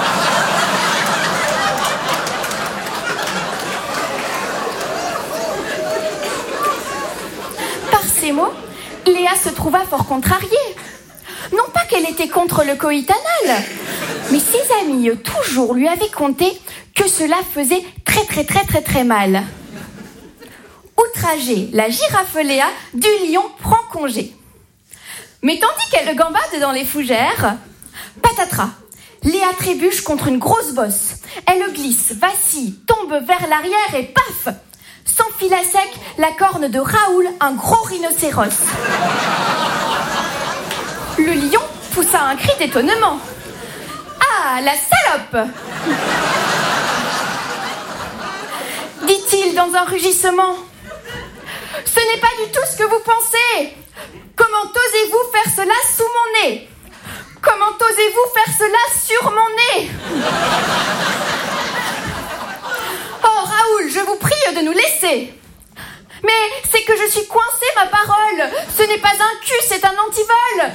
Par ces mots, Léa se trouva fort contrariée. Non pas qu'elle était contre le coït anal, mais ses amis toujours lui avaient conté que cela faisait très mal. Outragée, la girafe Léa du lion prend congé. Mais tandis qu'elle gambade dans les fougères, patatras, Léa trébuche contre une grosse bosse. Elle glisse, vacille, tombe vers l'arrière et paf, s'enfile à sec la corne de Raoul, un gros rhinocéros. Le lion poussa un cri d'étonnement. Ah, la salope! Dit-il dans un rugissement. Ce n'est pas du tout ce que vous pensez. Comment osez-vous faire cela sous mon nez? Comment osez-vous faire cela sur mon nez? Oh, Raoul, je vous prie de nous laisser. Mais c'est que je suis coincée, ma parole. Ce n'est pas un cul, c'est un antivol.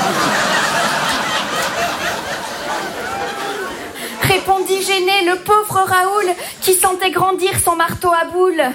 Répondit gêné le pauvre Raoul qui sentait grandir son marteau à boules.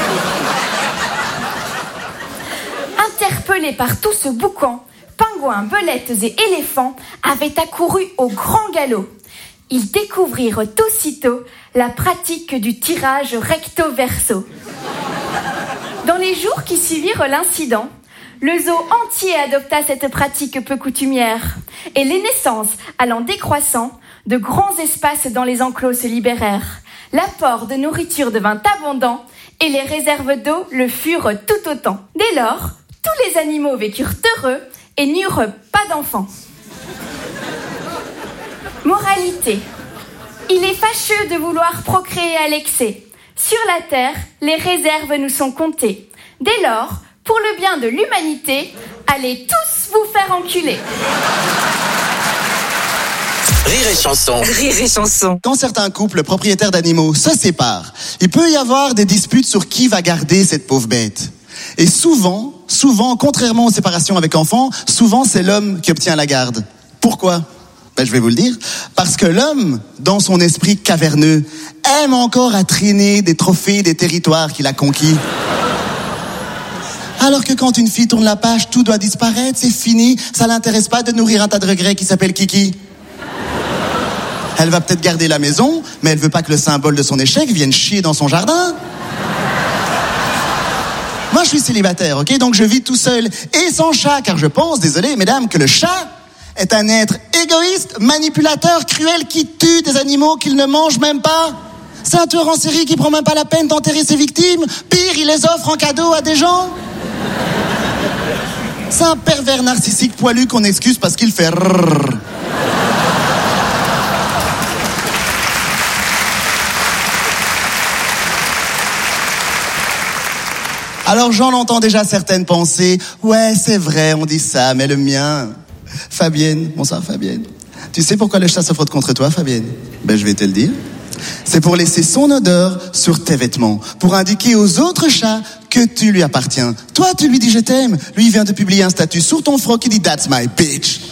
Interpellés par tout ce boucan, pingouins, belettes et éléphants avaient accouru au grand galop. Ils découvrirent aussitôt la pratique du tirage recto-verso. Dans les jours qui suivirent l'incident, le zoo entier adopta cette pratique peu coutumière et les naissances allant décroissant, de grands espaces dans les enclos se libérèrent. L'apport de nourriture devint abondant et les réserves d'eau le furent tout autant. Dès lors, tous les animaux vécurent heureux et n'eurent pas d'enfants. Moralité. Il est fâcheux de vouloir procréer à l'excès. Sur la terre, les réserves nous sont comptées. Dès lors, pour le bien de l'humanité, allez tous vous faire enculer. Rire et chanson. Rire et chanson. Quand certains couples propriétaires d'animaux se séparent, il peut y avoir des disputes sur qui va garder cette pauvre bête. Et souvent, contrairement aux séparations avec enfants, souvent c'est l'homme qui obtient la garde. Pourquoi ? Je vais vous le dire. Parce que l'homme, dans son esprit caverneux, aime encore à traîner des trophées des territoires qu'il a conquis. Alors que quand une fille tourne la page, tout doit disparaître, c'est fini, ça l'intéresse pas de nourrir un tas de regrets qui s'appelle Kiki. Elle va peut-être garder la maison, mais elle veut pas que le symbole de son échec vienne chier dans son jardin. Moi, je suis célibataire, ok? Donc je vis tout seul et sans chat, car je pense, désolé, mesdames, que le chat est un être égoïste, manipulateur, cruel, qui tue des animaux qu'il ne mange même pas. C'est un tueur en série qui prend même pas la peine d'enterrer ses victimes. Pire, il les offre en cadeau à des gens. C'est un pervers narcissique poilu qu'on excuse parce qu'il fait rrrr. Alors j'en entends déjà certaines penser. Ouais, c'est vrai, on dit ça, mais le mien... Fabienne, bonsoir Fabienne. Tu sais pourquoi le chat se frotte contre toi, Fabienne? Je vais te le dire. C'est pour laisser son odeur sur tes vêtements, pour indiquer aux autres chats que tu lui appartiens. Toi, tu lui dis je t'aime. Lui, il vient de publier un statut sur ton froc qui dit that's my bitch.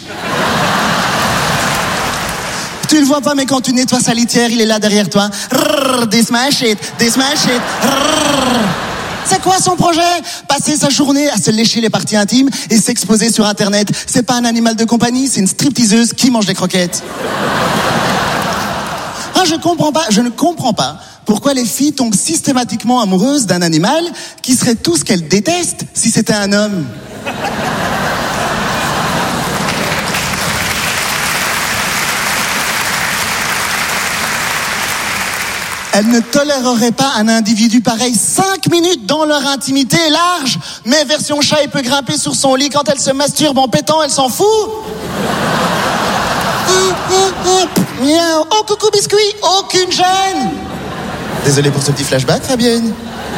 Tu le vois pas, mais quand tu nettoies sa litière, il est là derrière toi. Rrrr, this my shit, this my shit. Rrrr. C'est quoi son projet? Passer sa journée à se lécher les parties intimes et s'exposer sur Internet. C'est pas un animal de compagnie, c'est une stripteaseuse qui mange des croquettes. Ah, je ne comprends pas pourquoi les filles tombent systématiquement amoureuses d'un animal qui serait tout ce qu'elles détestent si c'était un homme. Elles ne toléreraient pas un individu pareil 5 minutes dans leur intimité large. Mais version chat, il peut grimper sur son lit quand elle se masturbe en pétant, elle s'en fout. Miaou. Oh, coucou biscuit, aucune gêne. Désolé pour ce petit flashback, Fabienne.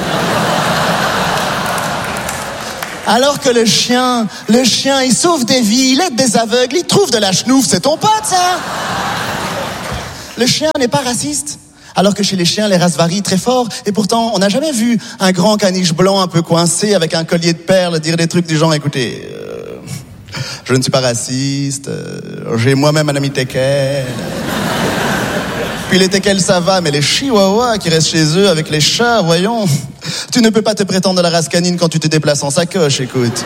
Alors que le chien, il sauve des vies, il aide des aveugles, il trouve de la chenouf, c'est ton pote, ça. Le chien n'est pas raciste. Alors que chez les chiens, les races varient très fort. Et pourtant, on n'a jamais vu un grand caniche blanc un peu coincé avec un collier de perles dire des trucs du genre, écoutez, je ne suis pas raciste, j'ai moi-même un ami teckel. Puis les teckels, ça va, mais les chihuahuas qui restent chez eux avec les chats, voyons. Tu ne peux pas te prétendre de la race canine quand tu te déplaces en sacoche, écoute.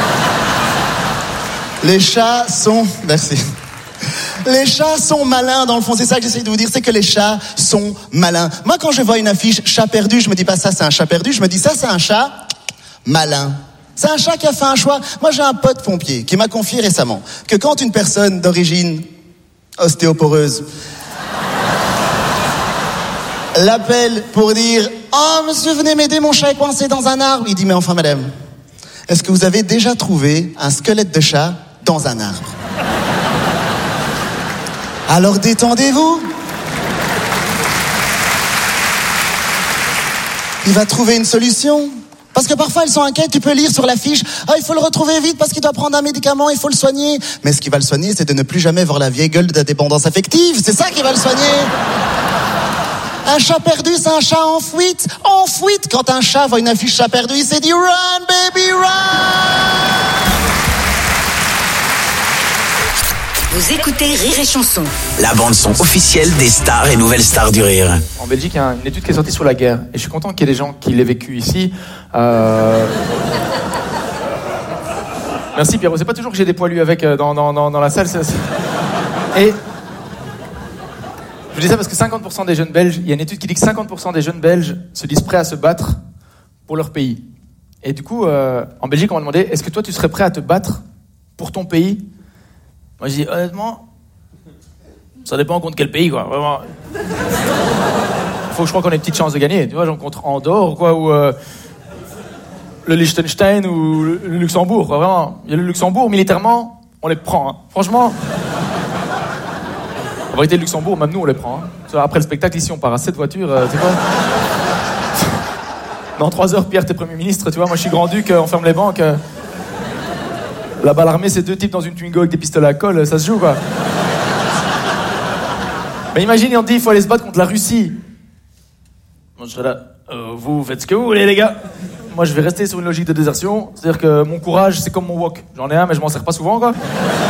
Les chats sont... Merci. Les chats sont malins, dans le fond. C'est ça que j'essaie de vous dire, c'est que les chats sont malins. Moi, quand je vois une affiche chat perdu, je me dis pas ça, c'est un chat perdu. Je me dis ça, c'est un chat malin. C'est un chat qui a fait un choix. Moi, j'ai un pote pompier qui m'a confié récemment que quand une personne d'origine ostéoporeuse l'appelle pour dire « Oh, monsieur, venez m'aider, mon chat est coincé dans un arbre. » Il dit « Mais enfin, madame, est-ce que vous avez déjà trouvé un squelette de chat dans un arbre ?» Alors détendez-vous. Il va trouver une solution. Parce que parfois, elles sont inquiètes, tu peux lire sur l'affiche « Ah, il faut le retrouver vite parce qu'il doit prendre un médicament, il faut le soigner. » Mais ce qui va le soigner, c'est de ne plus jamais voir la vieille gueule de la dépendance affective. C'est ça qui va le soigner. Un chat perdu, c'est un chat en fuite. En fuite. Quand un chat voit une affiche chat perdu, il s'est dit « Run, baby, run !» Vous écoutez Rire et Chanson. La bande-son officielle des stars et nouvelles stars du rire. En Belgique, il y a une étude qui est sortie sur la guerre. Et je suis content qu'il y ait des gens qui l'aient vécu ici. Merci Pierrot. C'est pas toujours que j'ai des poilus avec dans la salle. Et je dis ça parce que 50% des jeunes Belges, il y a une étude qui dit que 50% des jeunes Belges se disent prêts à se battre pour leur pays. Et du coup, en Belgique, on m'a demandé, est-ce que toi, tu serais prêt à te battre pour ton pays ? Moi, je dis, honnêtement, ça dépend contre quel pays, quoi. Vraiment. Faut que je crois qu'on ait une petite chance de gagner. Tu vois, genre contre Andorre, quoi, ou le Liechtenstein ou le Luxembourg, quoi, vraiment. Il y a le Luxembourg, militairement, on les prend, hein. Franchement. En vérité, le Luxembourg, même nous, on les prend, hein. Tu vois, après le spectacle, ici, on part à 7 voitures, tu vois. Dans 3 heures, Pierre, t'es Premier ministre, tu vois. Moi, je suis grand-duc, on ferme les banques. Là-bas, l'armée, c'est 2 types dans une Twingo avec des pistolets à colle, ça se joue, quoi. Mais imagine, on dit, il faut aller se battre contre la Russie. Moi, je serais là, vous faites ce que vous voulez, les gars. Moi, je vais rester sur une logique de désertion. C'est-à-dire que mon courage, c'est comme mon wok. J'en ai un, mais je m'en sers pas souvent, quoi.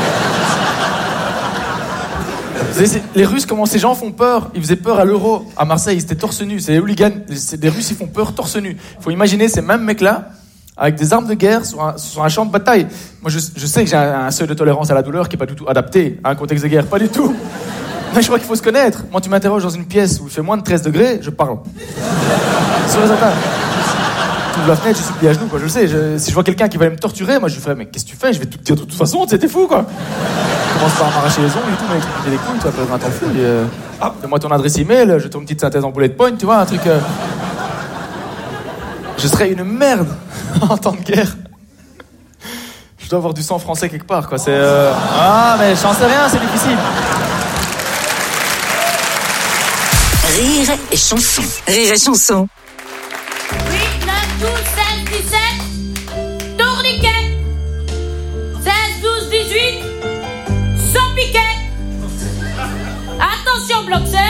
Les Russes, comment ces gens font peur? Ils faisaient peur à l'Euro, à Marseille, ils étaient torse nu. C'est les hooligans, des Russes, ils font peur torse nu. Il faut imaginer ces mêmes mecs-là, avec des armes de guerre sur un champ de bataille. Moi, je sais que j'ai un seuil de tolérance à la douleur qui est pas du tout adapté à un contexte de guerre, pas du tout. Mais je crois qu'il faut se connaître. Moi, tu m'interroges dans une pièce où il fait moins de 13 degrés, je parle. Sur les attaques. Tu ouvres la fenêtre, je suis plié à genoux, quoi. Je le sais. Si je vois quelqu'un qui va me torturer, moi, je lui ferais, mais qu'est-ce que tu fais? Je vais tout te dire de toute façon, t'es fou, quoi. Je commence par m'arracher les ongles et tout, mais électrocuter les couilles, tu vas faire un temps fou. Donne-moi ton adresse email, je te fais une petite synthèse en bullet point, tu vois, un truc. Je serais une merde en temps de guerre. Je dois avoir du sang français quelque part, quoi. C'est. Ah, mais j'en sais rien, c'est difficile. Rire et Chanson. Rire et Chanson. 8, 9, 12, 16, 17. Tourniquet. 16, 12, 18. Sans piquet. Attention, bloc C.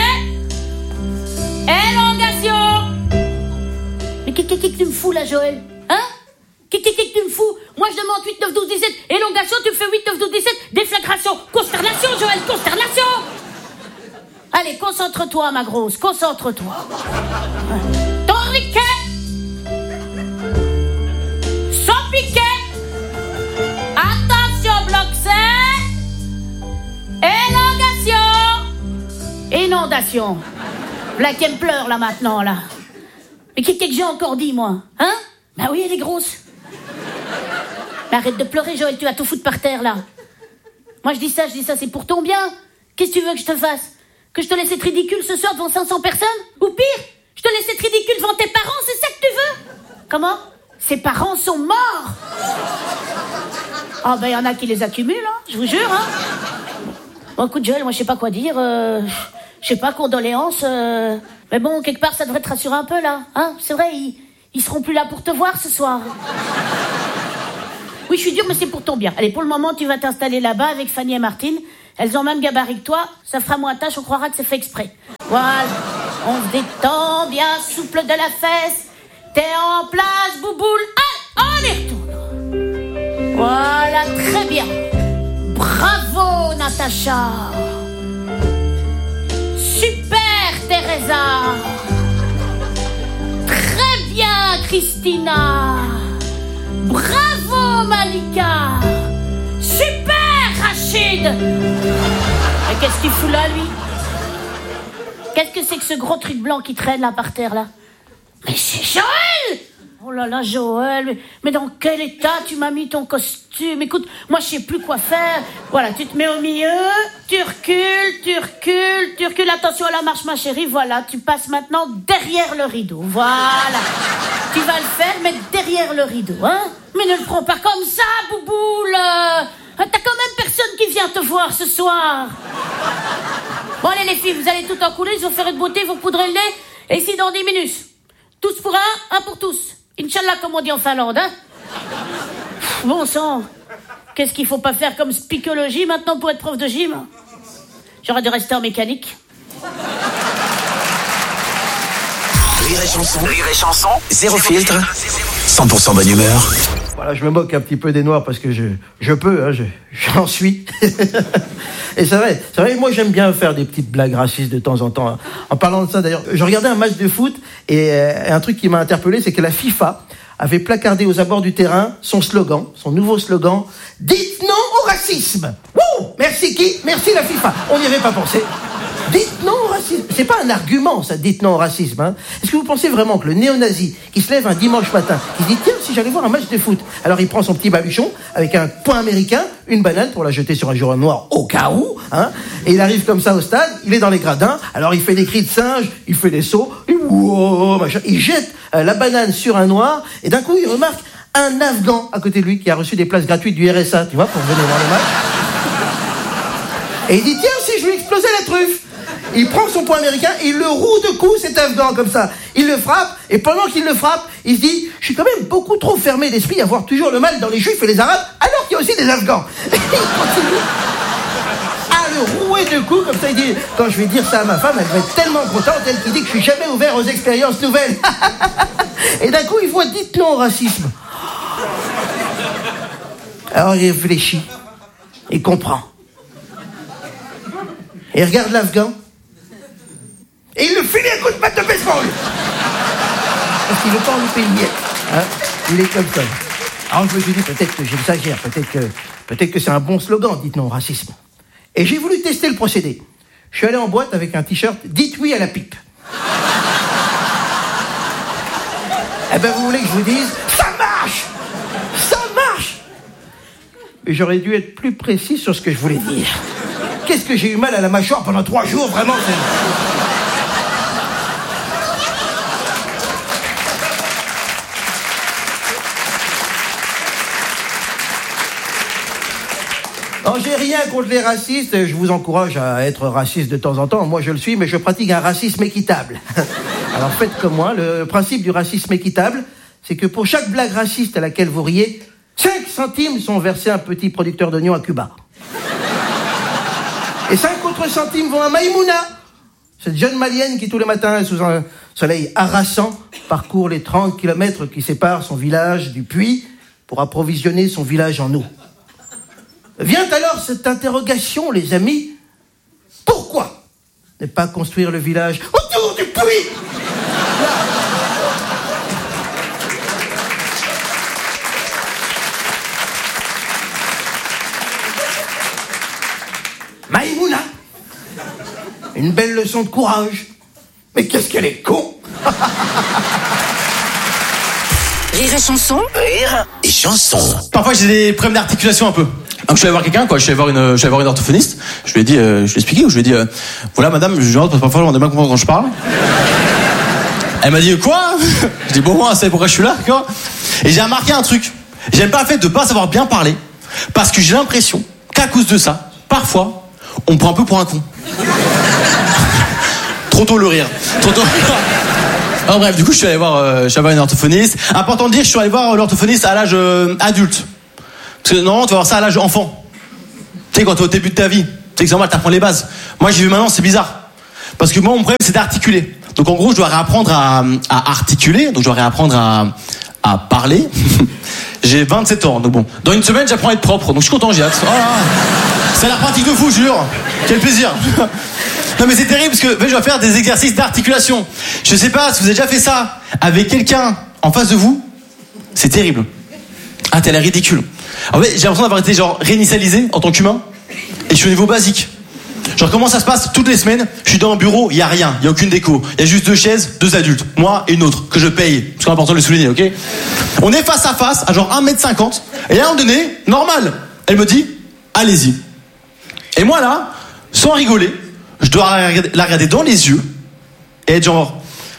Élongation. Mais qu'est-ce que tu me fous là, Joël? Hein? Qu'est-ce que tu me fous? Moi je demande 8, 9, 12, 17. Élongation, tu me fais 8, 9, 12, 17. Déflagration. Consternation, Joël, consternation. Allez, concentre-toi, ma grosse, concentre-toi. Tourniquet. Sans piquet. Attention, bloc C. Élongation. Inondation. Là, qui me pleure, là, maintenant, là. Mais qu'est-ce que j'ai encore dit, moi? Hein? Bah oui, elle est grosse. Mais arrête de pleurer, Joël, tu vas tout foutre par terre, là. Moi, je dis ça, c'est pour ton bien. Qu'est-ce que tu veux que je te fasse? Que je te laisse être ridicule ce soir devant 500 personnes? Ou pire, je te laisse être ridicule devant tes parents, c'est ça que tu veux? Comment? Ses parents sont morts. Ah ben, il y en a qui les accumulent, hein, je vous jure, hein. Bon, écoute, Joël, moi, je sais pas quoi dire. Je sais pas, condoléances. Mais bon, quelque part, ça devrait te rassurer un peu, là. Hein? C'est vrai, ils seront plus là pour te voir ce soir. Oui, je suis dur, mais c'est pour ton bien. Allez, pour le moment, tu vas t'installer là-bas avec Fanny et Martine. Elles ont même gabarit que toi, ça fera moins tâche, on croira que c'est fait exprès. Voilà, on se détend, bien souple de la fesse. T'es en place, bouboule. Allez, on y retourne. Voilà, très bien. Bravo, Natacha. Super, Teresa. Très bien, Christina. Bravo, Malika. Super, Rachid. Et qu'est-ce qu'il fout là, lui? Qu'est-ce que c'est que ce gros truc blanc qui traîne là par terre, là? Mais c'est Joël! Oh là là, Joël, mais dans quel état tu m'as mis ton costume? Écoute, moi je sais plus quoi faire. Voilà, tu te mets au milieu, tu recules, attention à la marche ma chérie, voilà, tu passes maintenant derrière le rideau, voilà. Tu vas le faire, mais derrière le rideau, hein? Mais ne le prends pas comme ça, bouboule! T'as quand même personne qui vient te voir ce soir. Bon allez les filles, vous allez tout encouler, ils vont faire une beauté, vous poudrez le nez, et ici dans 10 minutes. Tous pour un pour tous. Inch'Allah, comme on dit en Finlande, hein. Bon sang, qu'est-ce qu'il faut pas faire comme spicologie maintenant pour être prof de gym? J'aurais dû rester en mécanique. Rire et chanson, zéro filtre, 100% bonne humeur. Voilà, je me moque un petit peu des Noirs parce que je peux, hein, j'en suis. Et c'est vrai, moi j'aime bien faire des petites blagues racistes de temps en temps. En parlant de ça d'ailleurs, je regardais un match de foot et un truc qui m'a interpellé, c'est que la FIFA avait placardé aux abords du terrain son nouveau slogan, « Dites non au racisme !» Wouh! Merci qui? Merci la FIFA. On n'y avait pas pensé. Dites non au racisme. C'est pas un argument, ça, dites non au racisme. Hein. Est-ce que vous pensez vraiment que le néo-nazi qui se lève un dimanche matin, il dit tiens, si j'allais voir un match de foot, alors il prend son petit baluchon avec un poing américain, une banane pour la jeter sur un joueur noir au cas où, hein, et il arrive comme ça au stade, il est dans les gradins, alors il fait des cris de singe, il fait des sauts, il jette la banane sur un noir, et d'un coup il remarque un Afghan à côté de lui qui a reçu des places gratuites du RSA, tu vois, pour venir voir le match. Et il dit tiens, si je lui explosais la truffe. Il prend son poing américain et il le roue de coups, cet Afghan, comme ça. Il le frappe, et pendant qu'il le frappe, il se dit « Je suis quand même beaucoup trop fermé d'esprit à voir toujours le mal dans les Juifs et les Arabes, alors qu'il y a aussi des Afghans. » Et il continue à le rouer de coups, comme ça, il dit « Quand je vais dire ça à ma femme, elle va être tellement contente, elle qui dit que je suis jamais ouvert aux expériences nouvelles. » Et d'un coup, il voit « Dites non au racisme. » Alors il réfléchit, il comprend. Et il regarde l'Afghan. Et il le finit un coup de batte de baseball. Parce qu'il ne veut pas en louper une miette. Hein, il est comme ça. Alors je me suis dit, peut-être que j'exagère, peut-être que c'est un bon slogan, dites non au racisme. Et j'ai voulu tester le procédé. Je suis allé en boîte avec un t-shirt, dites oui à la pipe. Eh ben vous voulez que je vous dise, ça marche. Mais j'aurais dû être plus précis sur ce que je voulais dire. Qu'est-ce que j'ai eu mal à la mâchoire pendant 3 jours, vraiment, Non, j'ai rien contre les racistes, je vous encourage à être raciste de temps en temps, moi je le suis, mais je pratique un racisme équitable. Alors faites comme moi, le principe du racisme équitable, c'est que pour chaque blague raciste à laquelle vous riez, 5 centimes sont versés à un petit producteur d'oignons à Cuba. Et 5 autres centimes vont à Maïmouna, cette jeune malienne qui tous les matins, sous un soleil harassant, parcourt les 30 kilomètres qui séparent son village du puits pour approvisionner son village en eau. Vient alors cette interrogation, les amis. Pourquoi ne pas construire le village autour du puits ? Maïmouna, une belle leçon de courage. Mais qu'est-ce qu'elle est con. Rire et chanson. Rire et chanson. Parfois j'ai des problèmes d'articulation un peu. Donc je suis allé voir quelqu'un, je suis allé voir une orthophoniste. Je lui ai dit, je lui ai expliqué, je lui ai dit, voilà madame, je rentre parce que parfois on a bien comprendre quand je parle. Elle m'a dit quoi? Je dis bon, moi, c'est pourquoi je suis là, quoi. Et j'ai remarqué un truc. J'aime pas le fait de pas savoir bien parler, parce que j'ai l'impression qu'à cause de ça, parfois, on me prend un peu pour un con. Trop tôt le rire. Trop tôt. Alors bref, du coup, je suis allé voir une orthophoniste. Important de dire, je suis allé voir l'orthophoniste à l'âge adulte. Parce que normalement, tu vas voir ça à l'âge enfant. Tu sais, quand t'es au début de ta vie. sais que c'est normal, t'apprends les bases. Moi, j'ai vu maintenant, c'est bizarre. Parce que moi, mon problème, c'est d'articuler. Donc, en gros, je dois réapprendre à articuler. Donc, je dois réapprendre à parler. J'ai 27 ans. Donc, bon. Dans une semaine, j'apprends à être propre. Donc, je suis content, j'ai hâte. Oh là, ça a l'air pratique de fou, je jure. Quel plaisir. Non, mais c'est terrible parce que je dois faire des exercices d'articulation. Je sais pas si vous avez déjà fait ça avec quelqu'un en face de vous. C'est terrible. Ah, t'as l'air ridicule. En fait, j'ai l'impression d'avoir été genre réinitialisé en tant qu'humain. Et je suis au niveau basique. Genre, comment ça se passe toutes les semaines? Je suis dans un bureau, il y a rien, il y a aucune déco. Il y a juste 2 chaises, 2 adultes, moi et une autre, que je paye. C'est important de le souligner, ok? On est face à face, à genre 1m50. Et à un moment donné, normal. Elle me dit, allez-y. Et moi là, sans rigoler, je dois la regarder dans les yeux. Et être genre,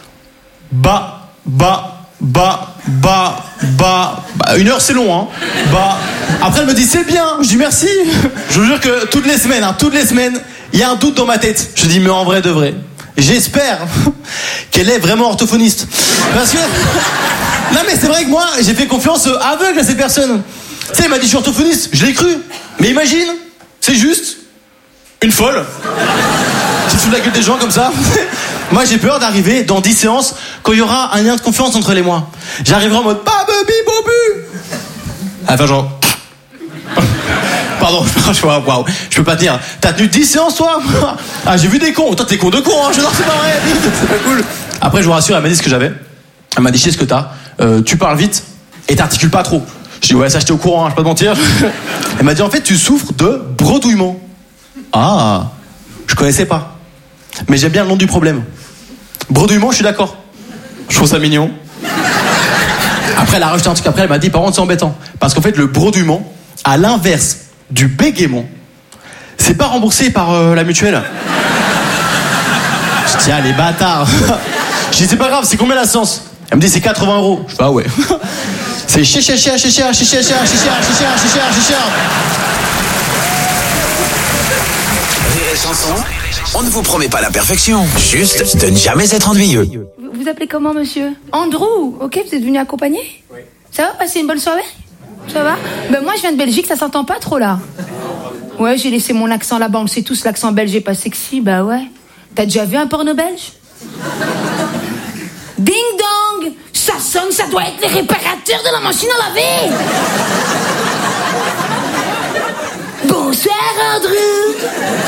une heure c'est long, hein. Après elle me dit c'est bien, je dis merci. Je vous jure que toutes les semaines, il y a un doute dans ma tête. Je dis mais en vrai de vrai, j'espère qu'elle est vraiment orthophoniste. Parce que non mais c'est vrai que moi j'ai fait confiance aveugle à cette personne. Tu sais, elle m'a dit je suis orthophoniste, je l'ai cru. Mais imagine, c'est juste une folle qui se fout de la gueule des gens comme ça. Moi j'ai peur d'arriver dans 10 séances quand il y aura un lien de confiance entre elle et moi. J'arriverai en mode babi bobu. Enfin genre pardon, waouh, je peux pas te dire. T'as tenu 10 séances toi? Ah, j'ai vu des cons. Toi t'es con de con, hein. Je dis non, c'est pas vrai. C'est pas cool. Après je vous rassure, elle m'a dit ce que j'avais. Elle m'a dit je sais ce que t'as. Tu parles vite et t'articules pas trop. Je dis ouais, ça j'étais au courant, hein, je peux pas te mentir. Elle m'a dit en fait tu souffres de bredouillement. Ah, je connaissais pas. Mais j'aime bien le nom du problème. Bredouillement, je suis d'accord. Je trouve ça mignon. Après, elle a rajouté un truc. Après, elle m'a dit, par contre, c'est embêtant. Parce qu'en fait, le bredouillement, à l'inverse du bégaiement, c'est pas remboursé par la mutuelle. Je dis, ah, les bâtards. Je dis, c'est pas grave, c'est combien la séance? Elle me dit, c'est 80 €. Je fais, ah ouais. C'est cher. Rire et chanson, on ne vous promet pas la perfection, juste de ne jamais être ennuyeux. Vous appelez comment, monsieur? Andrew. Ok, vous êtes venu accompagner? Oui. Ça va, passer une bonne soirée? Ça va? Ben moi, je viens de Belgique, ça s'entend pas trop, là. Ouais, j'ai laissé mon accent là-bas, on le sait tous, l'accent belge est pas sexy, bah ouais. T'as déjà vu un porno belge? Ding dong! Ça sonne, ça doit être les réparateurs de la machine à laver! Bonsoir, Andrew!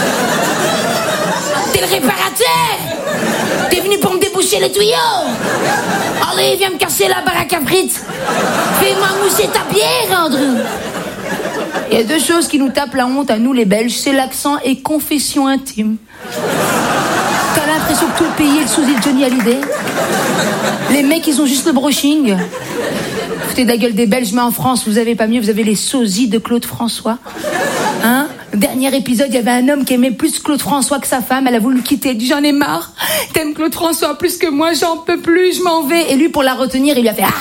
T'es le réparateur! T'es venu pour me déboucher les tuyaux! Allez, viens me casser la baraque à frites! Fais-moi mousser ta bière, Andrew! Il y a 2 choses qui nous tapent la honte à nous, les Belges, c'est l'accent et confession intime. T'as l'impression que tout le pays est le sosie de Johnny Hallyday. Les mecs, ils ont juste le brushing. Foutez de la gueule des Belges, mais en France, vous avez pas mieux, vous avez les sosies de Claude François. Hein? Dernier épisode, il y avait un homme qui aimait plus Claude François que sa femme. Elle a voulu le quitter. Elle dit, j'en ai marre. T'aimes Claude François plus que moi, j'en peux plus, je m'en vais. Et lui, pour la retenir, il lui a fait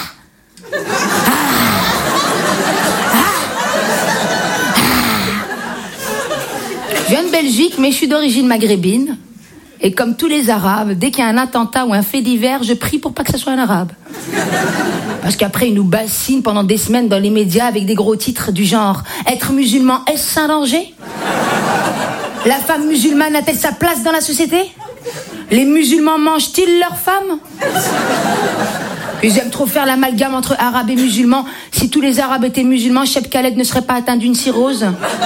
Je viens de Belgique, mais je suis d'origine maghrébine. Et comme tous les Arabes, dès qu'il y a un attentat ou un fait divers, je prie pour pas que ce soit un Arabe. Parce qu'après, ils nous bassinent pendant des semaines dans les médias avec des gros titres du genre « Être musulman, est-ce un danger ?» La femme musulmane a-t-elle sa place dans la société? Les musulmans mangent-ils leurs femmes? Ils aiment trop faire l'amalgame entre arabes et musulmans. Si tous les arabes étaient musulmans, Cheb Khaled ne serait pas atteint d'une cirrhose.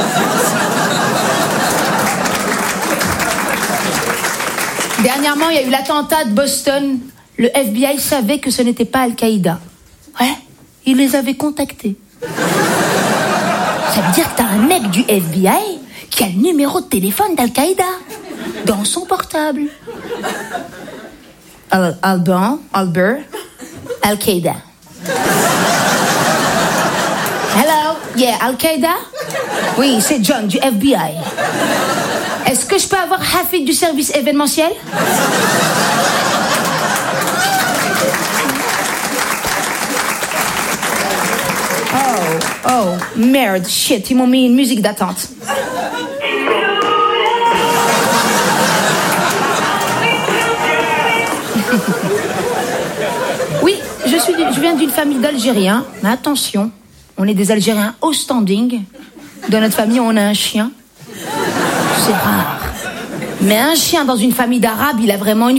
Dernièrement, il y a eu l'attentat de Boston. Le FBI savait que ce n'était pas Al-Qaïda. Ouais, il les avait contactés. Ça veut dire que t'as un mec du FBI qui a le numéro de téléphone d'Al-Qaïda dans son portable. Albert, Al-Qaïda. Hello, yeah, Al-Qaïda? Oui, c'est John du FBI. Est-ce que je peux avoir Hafid du service événementiel? Oh, merde, shit, ils m'ont mis une musique d'attente. Oui, je viens d'une famille d'Algériens, mais attention, on est des Algériens au standing. Dans notre famille, on a un chien. C'est rare. Mais un chien dans une famille d'arabes, il a vraiment une